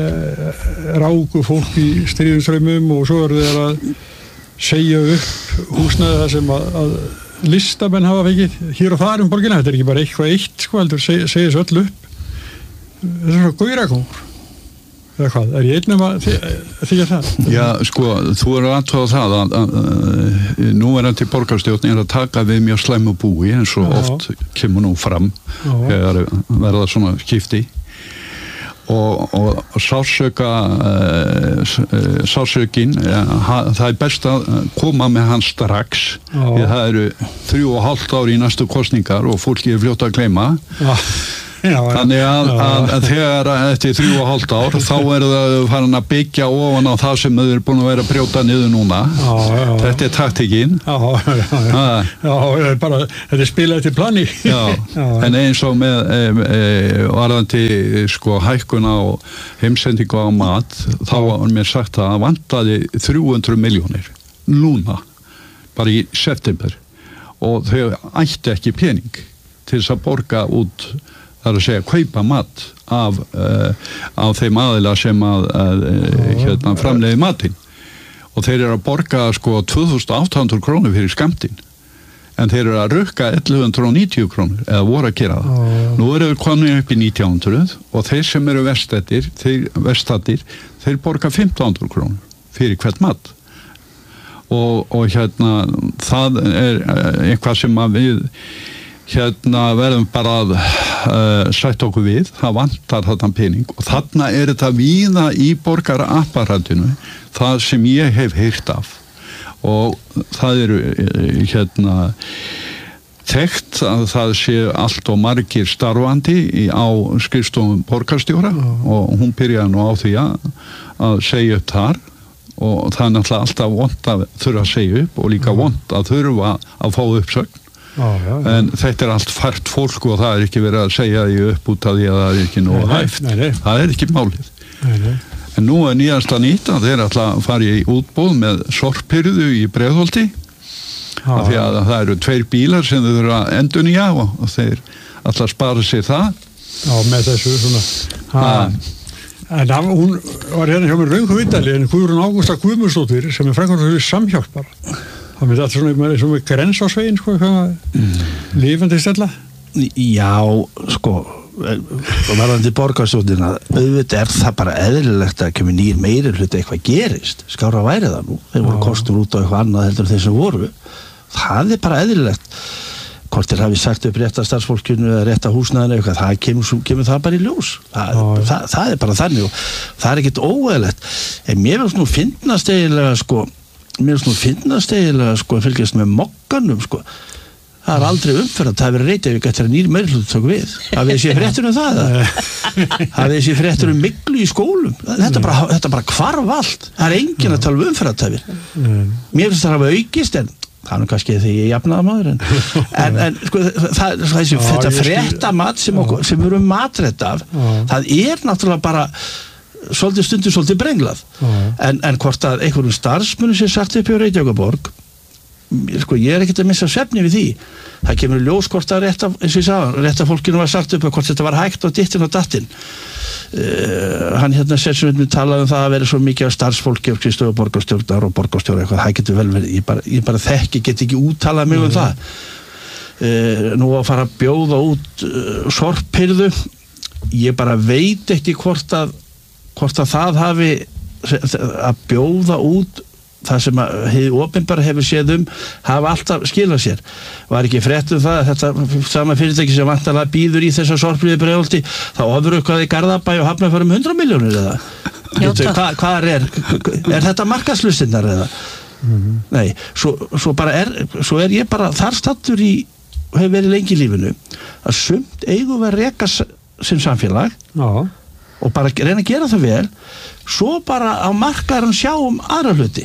ráku fólk í stríðusraumum og svo eru þeir að segja upp húsnæði það sem að, að listamenn hafa fengið hér og þar um borgina, þetta er ekki bara eitthvað eitt sko, heldur segja þessu öll upp þetta er svona gauragangur eða hvað, er ég einnum að því að það? Já, sko, þú eru aðtöða það að, að, að núverandi borgarstjórn er að taka við mjög slæmu búi eins og Já. Oft kemur nú fram Já. Þegar verða svona skipti og, og sársöka uh, sársökin uh, það er best að koma með hann strax Já. Því það eru þrjú og hálft ári í næstu kosningar og fólki er fljótt að gleyma Já. Já, þannig að, að, að þegar eftir þrjú og hálft ár þá er það farin að byggja ofan á það sem þau eru búin að vera að brjóta niður núna já, já, já. Þetta er taktikinn já, já, já. já, bara þetta er spilað til plani já, já. En eins og með e, e, varðandi sko hækkuna og heimsendingu á mat þá var mér sagt að vantaði þrjú hundruð milljónir núna bara í september og þau ætti ekki pening til þess að borga út það er að segja, kaupa mat af, uh, af þeim aðila sem að, að uh, hérna, framleiði matinn og þeir eru að borga sko tvö þúsund átta hundruð krónur fyrir skammtinn en þeir eru að rukka ellefu hundruð níutíu krónur eða voru að gera það. Oh. Nú eru við komin upp í nítján hundruð og þeir sem eru vestættir, þeir vestættir, þeir borga fimmtán hundruð krónur fyrir hvert mat og, og hérna það er eitthvað sem að við hérna verðum bara að uh, sætta okkur við, það vantar þarna pening og þarna er þetta víða í borgarapparatinu það sem ég hef heyrt af og það eru hérna þekkt að það sé allt og margir starfandi í, á skrifstofum borgarstjóra uh-huh. og hún byrjaði nú á því að, að segja upp þar og það er náttúrulega alltaf vont að þurfa að segja upp og líka uh-huh. vont að þurfa að fá uppsögn Já, já, já. En þetta er allt fært fólk og það er ekki verið að segja því upp út af því að það er ekki nógu hæft nei, nei. Það er ekki málið nei, nei. En nú er nýjasta nýta þeir ætla að fara í útboð með sorphyrðu í Breiðholti af því að það eru tveir bílar sem þau eru að endurnýja og, og þeir ætla að spara sér það Já, með þessu svona ha. En það, hún var hérna hjá mér Röngu Vitali en Guðrún Ágústa Guðmundsdóttir sem er frækvæmdur samhjálpar Það með þetta svona með grens á svegin, sko, mm. lifandi stella? Já, sko, varðandi borgarstjórnina, auðvitað er það bara eðlilegt að kemur nýr meiri hluti eitthvað gerist. Skára væri það nú. Þeir voru kostur út á eitthvað annað heldur þeir sem voru. Það er bara eðlilegt. Hvort þeir hafi sagt upp rétta starfsfólkinu eða rétta húsnæðinu eitthvað, það kemur, kemur það bara í ljós. Það, Já, það, það er bara þannig og það er ekkert óeðlilegt. En mér finnst nú fyndnast eiginlega, sko, mér finnst nú finnast eiginlega sko að fylgjast með mokkanum sko það er aldrei umferð það er verið Reykjavík eftir að nýr meirhluti tók við hafið þið séð fréttur um það hafið þið séð fréttur um myglu í skólum þetta bara, þetta bara hvarf allt það er enginn að tala um umferðartæfir mér finnst það að hafa aukist en það er nú kannski því ég jafnaði maður en, en, en sko það, þessi, þetta fréttamat sem, sem við erum matrætt af það er náttúrulega bara svolítið stundur svolítið brenglað uh-huh. en, en hvort að einhverjum starfsmunum sé sagt upp hjá Reykjavíkurborg sko ég er ekkert að missa svefni við því það kemur ljós hvort að rétta eins og ég sagði, rétta fólkinu var sagt upp hvort þetta var hægt og dittin og dattin uh, hann hérna sérsvöldinu talaði um það að vera svo mikið af starfsfólki og skrifstofu borgarstjórnar og borgarstjóra eitthvað, það getur vel verið ég bara, ég bara þekki, get ekki úttalað mig uh-huh. um það uh, nú að fara að bjóða út uh, sorphyrðu ég bara veit ekki hvort að hvort að það hafi að bjóða út það sem að hið opinbera hefur séð um hafa alltaf skilað sér var ekki frétt um það þetta sama fyrirtæki sem vantarlega býður í þessa sorphyrðu í Breiðholti þá ofurukkaði Garðabæ og Hafnarfjörður um hundrað milljónir eða hvað hva er er þetta markaðslustinnar eða mm-hmm. nei, svo, svo bara er svo er ég bara þar stattur í hefur verið lengi í lífinu að sumt eigum við að reka sem samfélag já og bara reyna að gera það vel svo bara á markaðurinn sjáum aðra hluti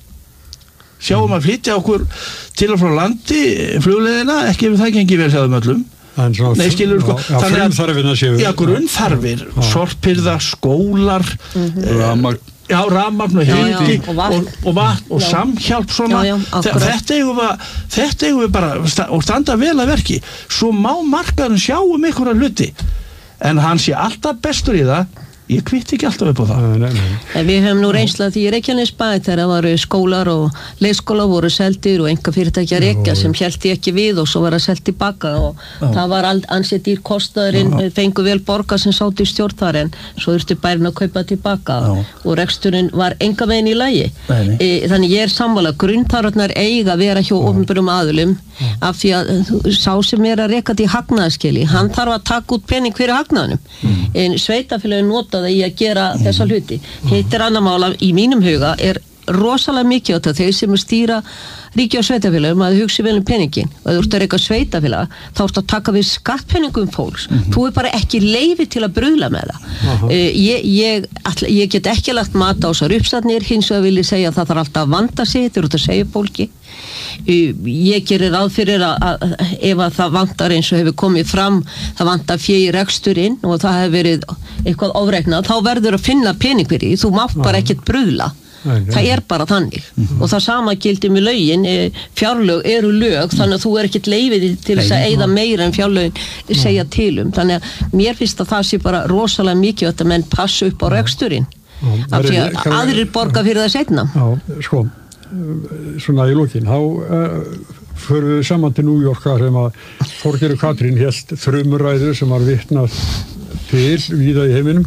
sjáum að flytja okkur til og frá landi flugleiðina, ekki ef það gengi vel sjáðum öllum Nei, skilur sko já, grunnþarfir já, grunnþarfir, sorphyrða, skólar mm-hmm. rafmagn já, rafmagn og hiti og, og, og vatn og samhjálp svona já, já, þetta eigum við þetta eigum við bara og standa vel að verki svo má markaðurinn sjá um einhverja hluti en hann sé alltaf bestur í það ég kvitt ekki alltaf upp á það. Nei, nei, nei. Við höfum nú reynslað því í Reykjanesbæ þegar það voru skólar og leikskóla voru seldir og enga fyrirtæki að rekja sem héldi ekki við og svo var að seldi tilbaka og Já. Það var ansett dýr kostnaðurinn, fengu vel borga sem sátt í stjórn þar en svo þurfti bærin að kaupa tilbaka Já. Og reksturinn var enga veginn í lagi. E, þannig ég er sammála, grunntarfarnar eiga að vera hjá opinberum aðilum af því að sá sem er að reka til hagnaðarskili, hann þarf að taka út pening fyrir hagnaðunum. Mm. En sveitafélagin nota það í að gera mm. þessa hluti. Hitt er annar mála í mínum huga er rosalega mikið á þetta þeir sem er stýra ríki og sveitafélagum að hugsi vel um peningin og ef þú ert að reka sveitafélag þá ert að taka við skattpenningum fólks mm-hmm. þú er bara ekki leyfi til að bruðla með það uh-huh. uh, ég, ég, all, ég get ekki lagt mat á þessar uppstæðnir hins vegar vil ég segja að það þarf alltaf að vanda sig þegar þú ert að segja fólki uh, ég gerir ráð fyrir að, að, að ef að það vantar eins og hefur komið fram það vantar fjö í reksturinn og það hefur verið eitthvað ofreiknað þá verður að finna pening fyrir því þú mátt uh-huh. bara ekkert bruðla Nei, nei. Það er bara þannig mm-hmm. og það sama gildir með lögin fjárlög eru lög þannig að þú er ekkert leifið til þess að eyða meira en fjárlögin segja til um þannig að mér finnst að það sé bara rosalega mikið að menn passa upp á reksturinn af því að aðrir borga fyrir það seinna Já, sko svona í lokin þá uh, förum við saman til New York sem að Þorgerður Katrín hélt þrumuræðu sem var vitnað til víða í heiminum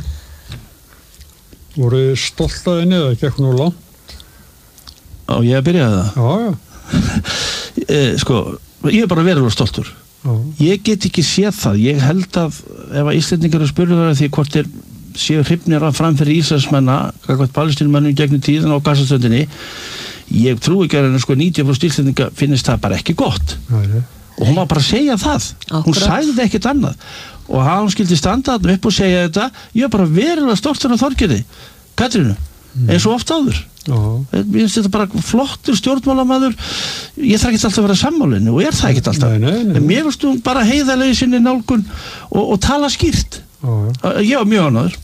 voru stolt að henni eða gekk nú langt? Á ég að byrja það? Já, já. e, sko, ég er bara verulega stoltur. Já. Ég get ekki séð það. Ég held að ef að Íslendingar eru spurður því hvort er séu hrifnir að framfyrir Ísraelsmenna, kakvært palestínumönnum gegnum tíðin á Gaza-ströndinni, ég trúi ekki að henni sko níutíu prósent Íslendinga finnist það bara ekki gott. Já, og hún var bara að segja það. Akkurat. Hún sagði þetta ekkert annað. Og hann skildi standa þarna upp og segja þetta ég er bara verulega stoltur af Þorgerði Katrínu, mm. eins og oft áður mér finnst þetta bara flottur stjórnmálamaður ég þarf ekki alltaf að vera sammálinu og er það ekki alltaf nei, nei, nei. en mér finnst hún bara heiðarlega í sinni nálgun og, og tala skýrt ég var mjög ánægður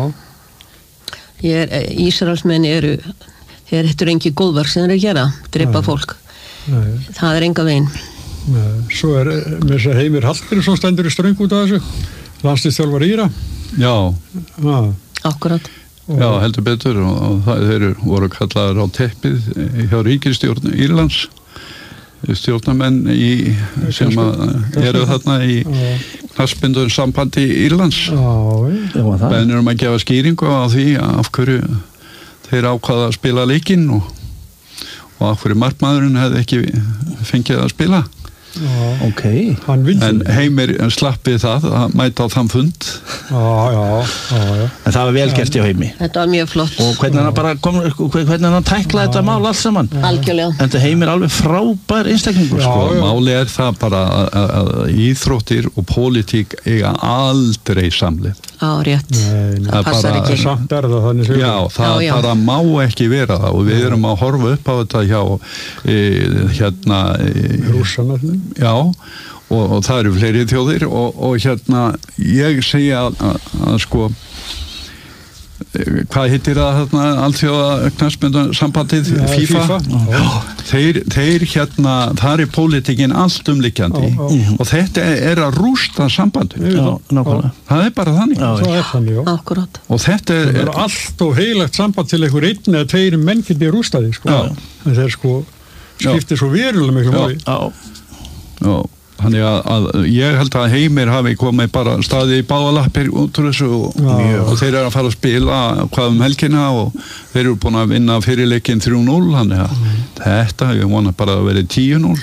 ég er, Ísraelsmenn eru þeir þetta er engi góðverk sem þeir eru að gera drepa nei. Fólk nei. Það er enga veginn Nei, svo er með þess að Heimir Hallgrímsson stendur í ströng út af þessu landsliðsþjálfar Íra Já ah. Akkurat Já, heldur betur og, og það, þeir voru kallaður á teppið hjá ríkisstjórn Írlands stjórnarmenn í, sem að eru þarna í knattspyrnu sambandi Írlands beðnir um að gefa skýringu á því af hverju þeir ákvaða að spila leikinn og, og af hverju markmaðurinn hefði ekki fengið að spila okay. en Heimir slappið það að mæta á þann fund já, já, já, já. En það var vel gert í Heimi þetta var mjög flott og hvernig hann bara kom, hvernig hann tæklaði þetta mál allt saman algjörlega en þetta Heimir alveg frábær einstaklingur sko, máli er það bara að íþróttir og pólitík eiga aldrei samlið á rétt Nei, það passar bara, ekki samt er það þannig já, það já, já. bara má ekki vera það og við erum að horfa upp á þetta hjá e, hérna e, Rússana já og, og það eru fleiri þjóðir og, og hérna ég segja að, að, að sko hvað hittir það þarna alþjóða knattspyrnusambandið ja, FIFA, FIFA. Já, þeir, þeir hérna þar er pólitíkin allt umlikjandi já, já. Og þetta er að rústa sambandi það er bara þannig já, það er þannig, já Akkurat. Og þetta er, það er allt og heilagt samband til einhver einn eða tveir menn geti rústaði sko. Það er sko skiptir svo verulega miklu máli já, já Þannig að, að ég held að Heimir hafi komið bara staði í báðalappir út úr þessu og, og þeir eru að fara að spila hvað um helgina og þeir eru búin að vinna fyrirleikin þrjú núll þannig að mm. þetta, ég vona bara að vera tíu núll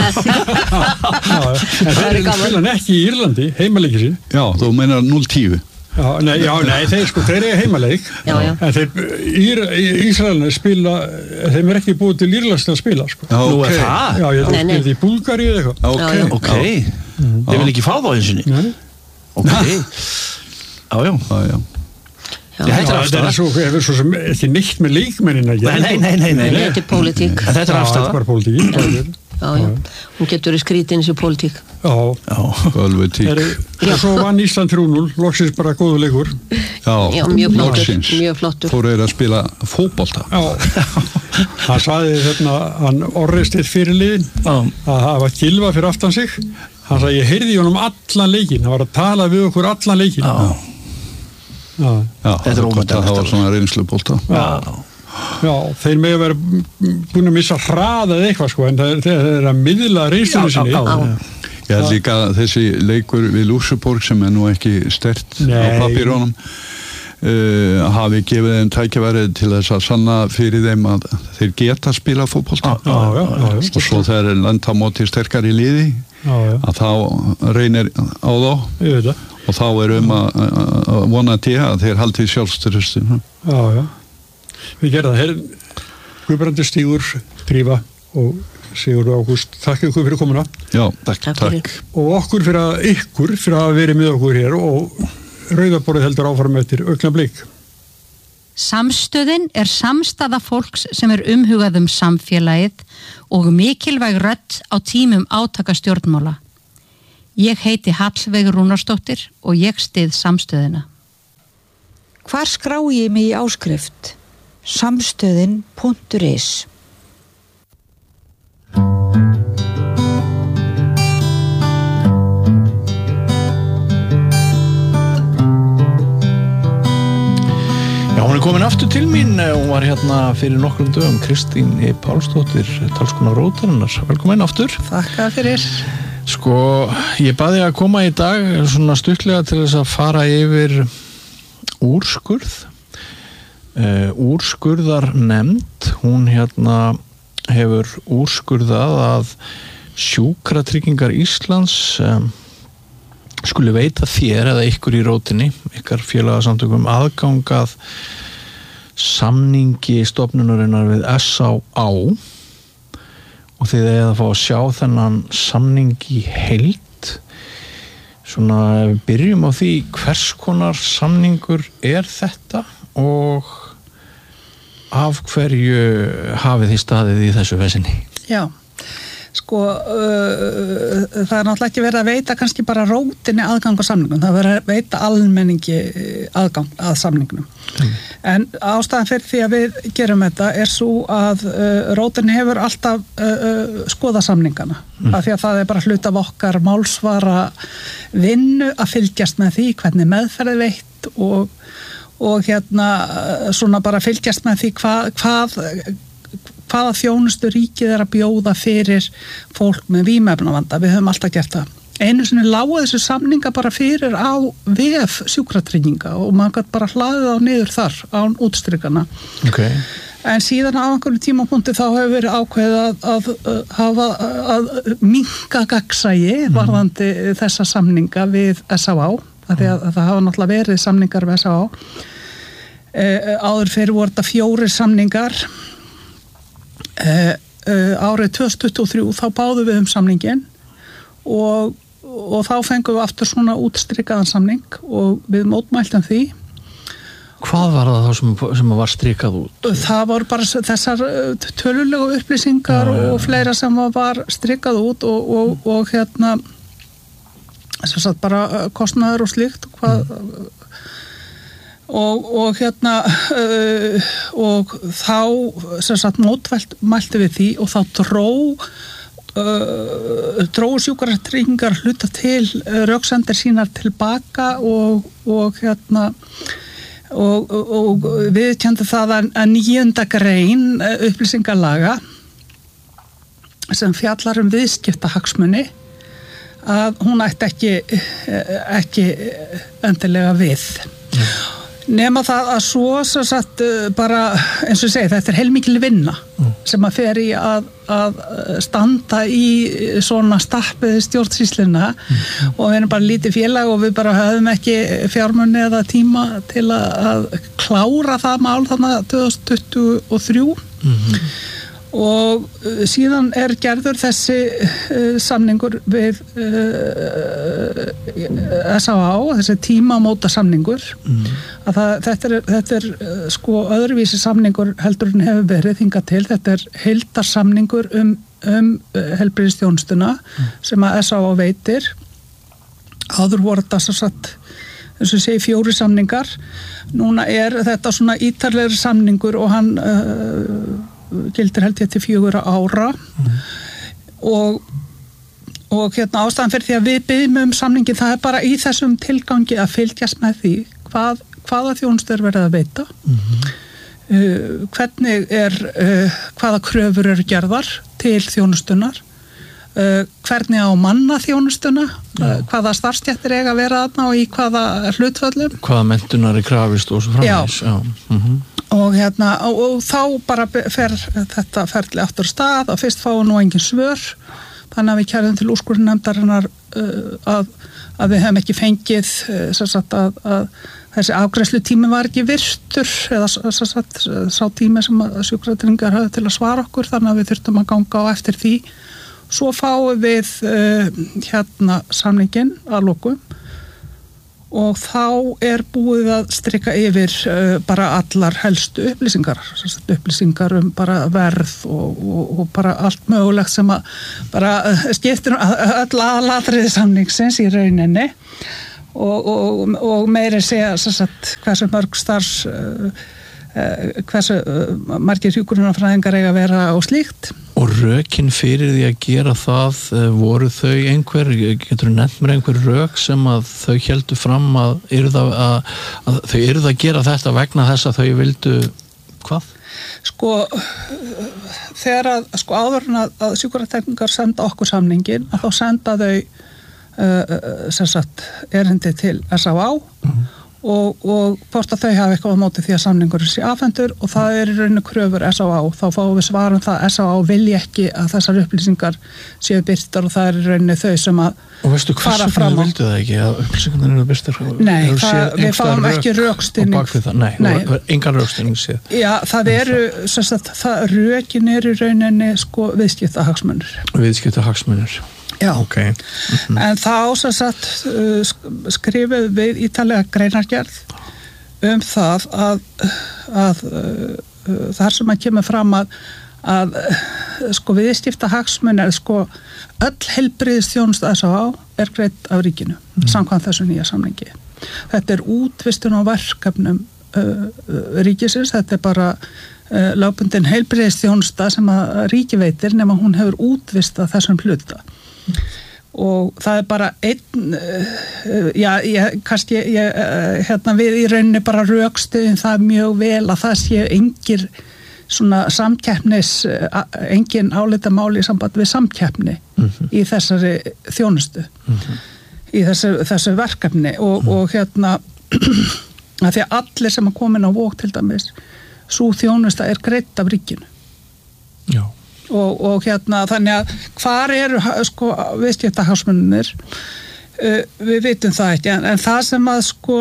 En þeir eru spilan ekki í Írlandi heimaleiki sín Já, þú meinar núll tíu Já, nei, já, nei, þeir sko, þeir eru heimaleik já, já. En þeir, Ír, Ísraelina spila þeim er ekki búið til Írlands til að spila sko. Já, Nú ok er það? Já, ég er þetta í Búlgaríu eða eitthvað Ok, já, já. okay. Mm. Þeir vil ekki fá þá eins og ný Ok Já, já, já, já. Já, Þetta er það afstæða er svo, hefur svo sem ekki neitt með leikmennin að gera Nei, nei, nei, nei, nei. Þetta er pólitík Þetta er Já, afstæða þetta er pólitík Já, já, hún getur í skrítin þessu pólitík Já, alveg tík og svo vann Ísland þrjú núll loksins bara góðu leikur Já, mjög flottur, mjög flottur Fóru þeir að spila fótbolta Já, hann sagði þarna hann orristið fyrir liðin að það var Gylfa fyrir aftan sig hann sagði ég heyrði í honum allan leikin hann var að tala við okkur allan leikin Já Já, já þetta er ómyndan það var svona reynslubólta já. Já, þeir með að vera búin að missa hraða eða eitthvað sko en það er, það er að miðla reynslunni sinni já, já. Ég held líka þessi leikur við Luxemburg sem er nú ekki stert Nei. á pappírónum Uh, hafi gefið þeim tækifærið til þess að sanna fyrir þeim að þeir geta að spila fótbolta já, já, já, já, og svo þegar er lenda móti sterkar í liði já, já. að þá reynir á þá og þá er um að, að vona til að þeir haldi sjálfstyrustinu. Já, já. Við gerum það. Her, Guðbrandur, Stígur, Drífa og Sigurður Ágúst, þakka ykkur fyrir komuna. Já, takk, takk. Og okkur fyrir að ykkur fyrir að vera með okkur hér og Rauðaborðið heldur áfram eftir augnablik. Samstöðin er samstaða fólks sem er umhugað um samfélagið og mikilvæg rödd á tímum átaka stjórnmála. Ég heiti Hallveig Rúnarsdóttir og ég styð samstöðina. Hvar skrái ég mig í áskrift? Samstöðin punktur is Hún er komin aftur til mín, hún var hérna fyrir nokkrum dögum, Kristín E. Pálsdóttir, talskona Rótarinnar. Velkomin aftur. Þakka fyrir. Sko, ég baði að koma í dag svona stuttlega til þess að fara yfir úrskurð. Uh, úrskurðarnefnd, hún hérna hefur úrskurðað að Sjúkratryggingar Íslands um, skuli veita þér eða ykkur í Rótinni, ykkar félagasamtökum aðgangað samningi stofnunarinnar við S á á og þið eigið að fá að sjá þennan samningi í heild. Svona ef við byrjum á því hvers konar samningur er þetta og af hverju hafið þið staðið í þessu vesinni? Já. Sko, uh, það er náttúrulega ekki verið að veita kannski bara Rótinni aðgang á samningum, það er verið að veita almenningi aðgang að samningnum. Mm. En ástæðan fyrir því að við gerum þetta er svo að uh, Rótinni hefur alltaf uh, skoða samningana, mm. af því að það er bara hlut af okkar málsvara vinnu að fylgjast með því hvernig meðferði veitt og, og hérna svona bara fylgjast með því hvað, hvað hvaða þjónustu ríkið er að bjóða fyrir fólk með vímuefnavanda. Við höfum alltaf gert það. Einu sinni lágu þessu samninga bara fyrir á vef sjúkratrygginga og maður gæti bara hlaðið á niður þar án útstrykana. Okay. En síðan á einhverju tímapunkti þá hefur verið ákveðið að, að, að hafa að minnka gagnsæi mm. varðandi þessa samninga við S á á, af því að, að það hafa náttúrulega verið samningar við S á á. E, áður fyrir voru þetta fjórir samningar. Uh, uh, árið tvö þúsund tuttugu og þrjú þá báðum við um samningin og, og þá fengum við aftur svona útstrikaðan samning og við mótmæltum því. Hvað var það þá sem, sem var strikað út? Það voru bara þessar tölulegu upplýsingar já, já, já. og fleira sem var strikað út og, og, og hérna sem sagt bara kostnaður og slíkt hvað mm. Og, og hérna uh, og þá sem sagt mótmælti við því og þá dró uh, dró Sjúkratryggingar hluta til uh, röksemdir sínar tilbaka og, og hérna og, og, og við kjöndu það að, að níunda grein uh, upplýsingalaga sem fjallar um viðskiptahagsmuni að hún ætti ekki ekki endilega við mm. Nema það að svo, svo satt, bara, eins og ég segi, þetta er heilmikil vinna mm. sem að fer í að, að standa í svona starpið stjórnsýsluna mm. og við erum bara lítið félag og við bara höfum ekki fjármunni eða tíma til að, að klára það mál þannig tvö þúsund tuttugu og þrjú mm. og síðan er gerður þessi uh, samningur við uh, S á á, þessi tímamóta samningur mm. að það, þetta er, þetta er uh, sko öðruvísi samningur heldur en hefur verið hingað til, þetta er heildarsamningur um, um uh, heilbrigðisþjónustuna mm. sem að S á á veitir áður voru þetta svo satt eins og segi fjóri samningar núna er þetta svona ítarlegri samningur og hann uh, gildir held ég til fjögur ára mm. og, og hérna ástæðan fyrir því að við byggjum um samningin það er bara í þessum tilgangi að fylgjast með því hvað, hvaða þjónustu er verið að veita, mm-hmm. uh, hvernig er, uh, hvaða kröfur eru gerðar til þjónustunar, uh, hvernig á manna þjónustuna, uh, hvaða starfstéttir eiga að vera þarna og í hvaða hlutföllum. Hvaða menntunar er krafist og svo framvegis. Já. Já. Mm-hmm. Og, hérna, og, og þá bara fer þetta ferli aftur stað og fyrst fáum nú engin svör. Þannig að við kærðum til úrskurðarnefndarinnar uh, að, að við hefum ekki fengið uh, sagt, að, að þessi afgreiðslu tími var ekki virtur eða sagt, sá tími sem sjúkratryggingar höfðu til að svara okkur, þannig að við þurftum að ganga á eftir því. Svo fáum við uh, hérna samningin að lokum og þá er búið að strika yfir uh, bara allar helstu upplýsingar, upplýsingar um bara verð og, og, og bara allt mögulegt sem að bara uh, skiptir öll aðalatriði samningsins í rauninni og, og, og meiri segja sagt, hversu mörg starfs uh, uh, hversu uh, margir hjúkrunarfræðingar eiga að vera og slíkt. Og rökin fyrir því að gera það, voru þau einhver, getur þú nefnt mér einhver rök sem að þau héldu fram að, yrða, að, að þau yrðu að gera þetta vegna þess að þau vildu hvað? Sko, þegar að, sko áður en að, að sjúkratryggingar senda okkur samningin, að þá senda þau uh, sem sagt erindi til S á á mm-hmm. og, og hvort að þau hafa eitthvað á móti því að samningurinn sé afhentur og það er í rauninu kröfur S á á, þá fáum við svarum það að S á á vilji ekki að þessar upplýsingar séu birtar og það er í rauninu þau sem að og veistu hversu hvernig vildu það ekki að upplýsingarnir eru birtar? Nei, það, við fáum ekki rökstinning. Nei, Nei. engan rökstinning séð. Já, það eru, sem sagt, það rökin er í rauninu sko viðskiptahagsmunir. Viðskiptahagsmunir. Já, okay. mm-hmm. En þá sem sagt skrifum við ítarlega greinargerð um það að, að, að þar sem að kemur fram að, að sko viðskipta hagsmunir sko öll heilbrigðisþjónusta S á á er greidd af ríkinu mm-hmm. samkvæmt þessu nýja samningi. Þetta er útvistun á verkefnum uh, ríkisins, þetta er bara uh, lögbundin heilbrigðisþjónusta sem að ríki veitir nema hún hefur útvistað þessum hluta. Og það er bara einn uh, já, ég, kannski ég, uh, hérna við í rauninni bara rökstuðum það mjög vel að það sé engir svona samkeppnis uh, engin álitamáli í samband við samkeppni mm-hmm. í þessari þjónustu mm-hmm. í þessu, þessu verkefni og, mm-hmm. og hérna að því að allir sem að komin á vók til dæmis sú þjónusta er greidd af ríkinu. Já. Og, og hérna þannig að hvar eru sko viðskiptahagsmunir uh, við vitum það ekki en, en það sem að sko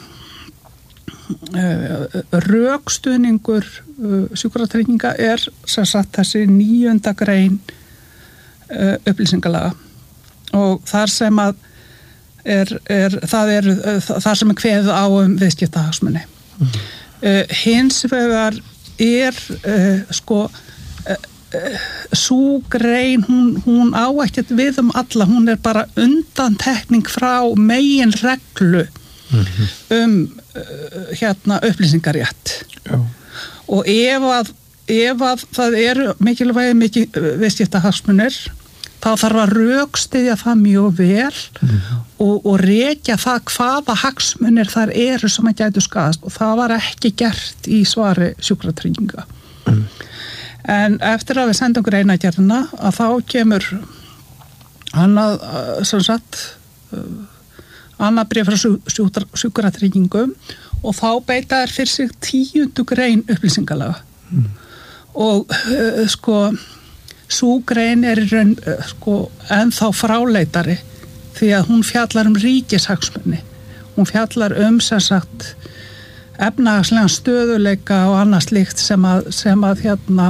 uh, rökstuðningur uh, sjúkratrygginga er sem sagt þessi níunda grein uh, upplýsingalaga og þar sem að er, er, það er uh, þar sem er kveðið á um viðskiptahagsmuni mm. uh, hins vegar er uh, sko uh, sú grein hún, hún á ekkert við um alla, hún er bara undantekning frá megin reglu mm-hmm. um uh, hérna upplýsingarétt Já. Og ef að, ef að það eru mikilvægi mikið viðskiptahagsmunir þá þarf að rökstyðja það mjög vel mm-hmm. og, og rekja það hvaða hagsmunir þar eru sem að gætu skaðast og það var ekki gert í svari sjúkratrygginga mm. En eftir að við sendum greinargerðina að þá kemur annað, sem sagt, annað bréf frá sjúkratryggingum og þá beita þær fyrir sig tíundu grein upplýsingalaga. Mm. Og uh, sko, sú grein er í raun uh, sko, ennþá fráleitari því að hún fjallar um ríkishagsmunni. Hún fjallar um, sem sagt, efnahagslegan stöðuleika og annað slíkt sem að, sem að hérna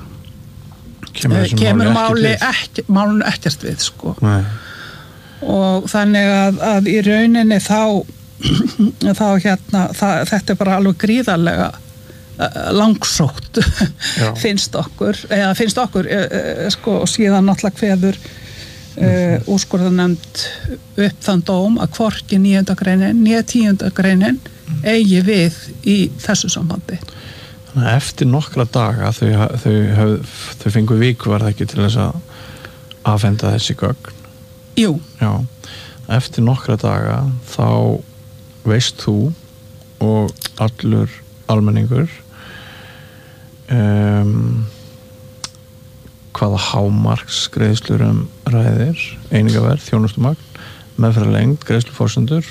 kemur, kemur máli ekki, málun ekkert við sko. Nei. Og þannig að, að í rauninni þá, þá hérna, það, þetta er bara alveg gríðarlega langsótt finnst okkur, eða finnst okkur sko, og síðan náttúrulega kveður uh, úrskurðarnefnd upp þann dóm að hvorki níunda greinin, né tíunda greinin eigi við í þessu sambandi. Þannig að eftir nokkra daga þau, þau, þau, þau fengu viku var það ekki til þess að afhenda þessi gögn? Jú. Já. Eftir nokkra daga þá veist þú og allur almenningur um, hvaða hámarksgreiðslur um ræðir, einingaverð, þjónustumagn, meðferðarlengd, greiðsluforsendur,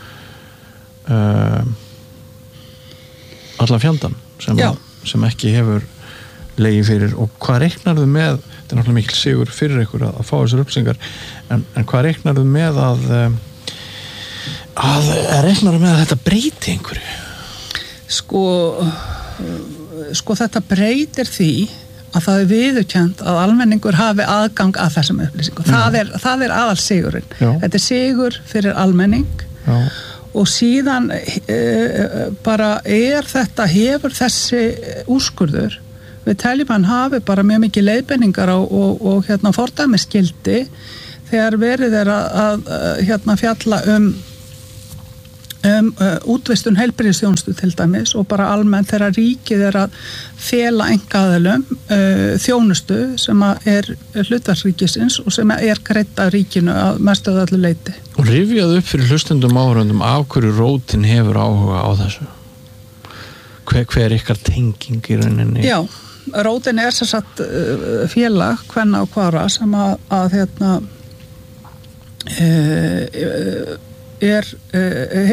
um, allan fjandann sem, sem ekki hefur legið fyrir, og hvað reiknarðu með, þetta er náttúrulega mikil sigur fyrir ykkur að, að fá þessar upplýsingar, en, en hvað reiknarðu með að að, að reiknarðu með að þetta breyti einhverju? Sko sko þetta breytir því að það er viðurkennt að almenningur hafi aðgang að þessum upplýsingum. Það er, það er aðal sigurinn. Já. Þetta er sigur fyrir almenning. Já. Og síðan e, bara er þetta, hefur þessi úrskurður, við teljum hann hafi bara mjög mikið leiðbeiningar og, og, og hérna fordæmisgildi þegar verið er að, að hérna fjalla um um uh, útvistun heilbrigðisþjónustu til dæmis, og bara almennt þegar ríkið er að fela einkaaðilum uh, þjónustu sem að er hlutverksríkisins og sem er greidd af ríkinu að mestu að öllu leyti. Og rifjað upp fyrir hlustendum áhörundum af hverju rótin hefur áhuga á þessu? Hver, hver er ykkar tenging í rauninni? Já, rótin er sem sagt uh, félag Kvenna og Kvara sem að, að hérna uh, uh, er, uh,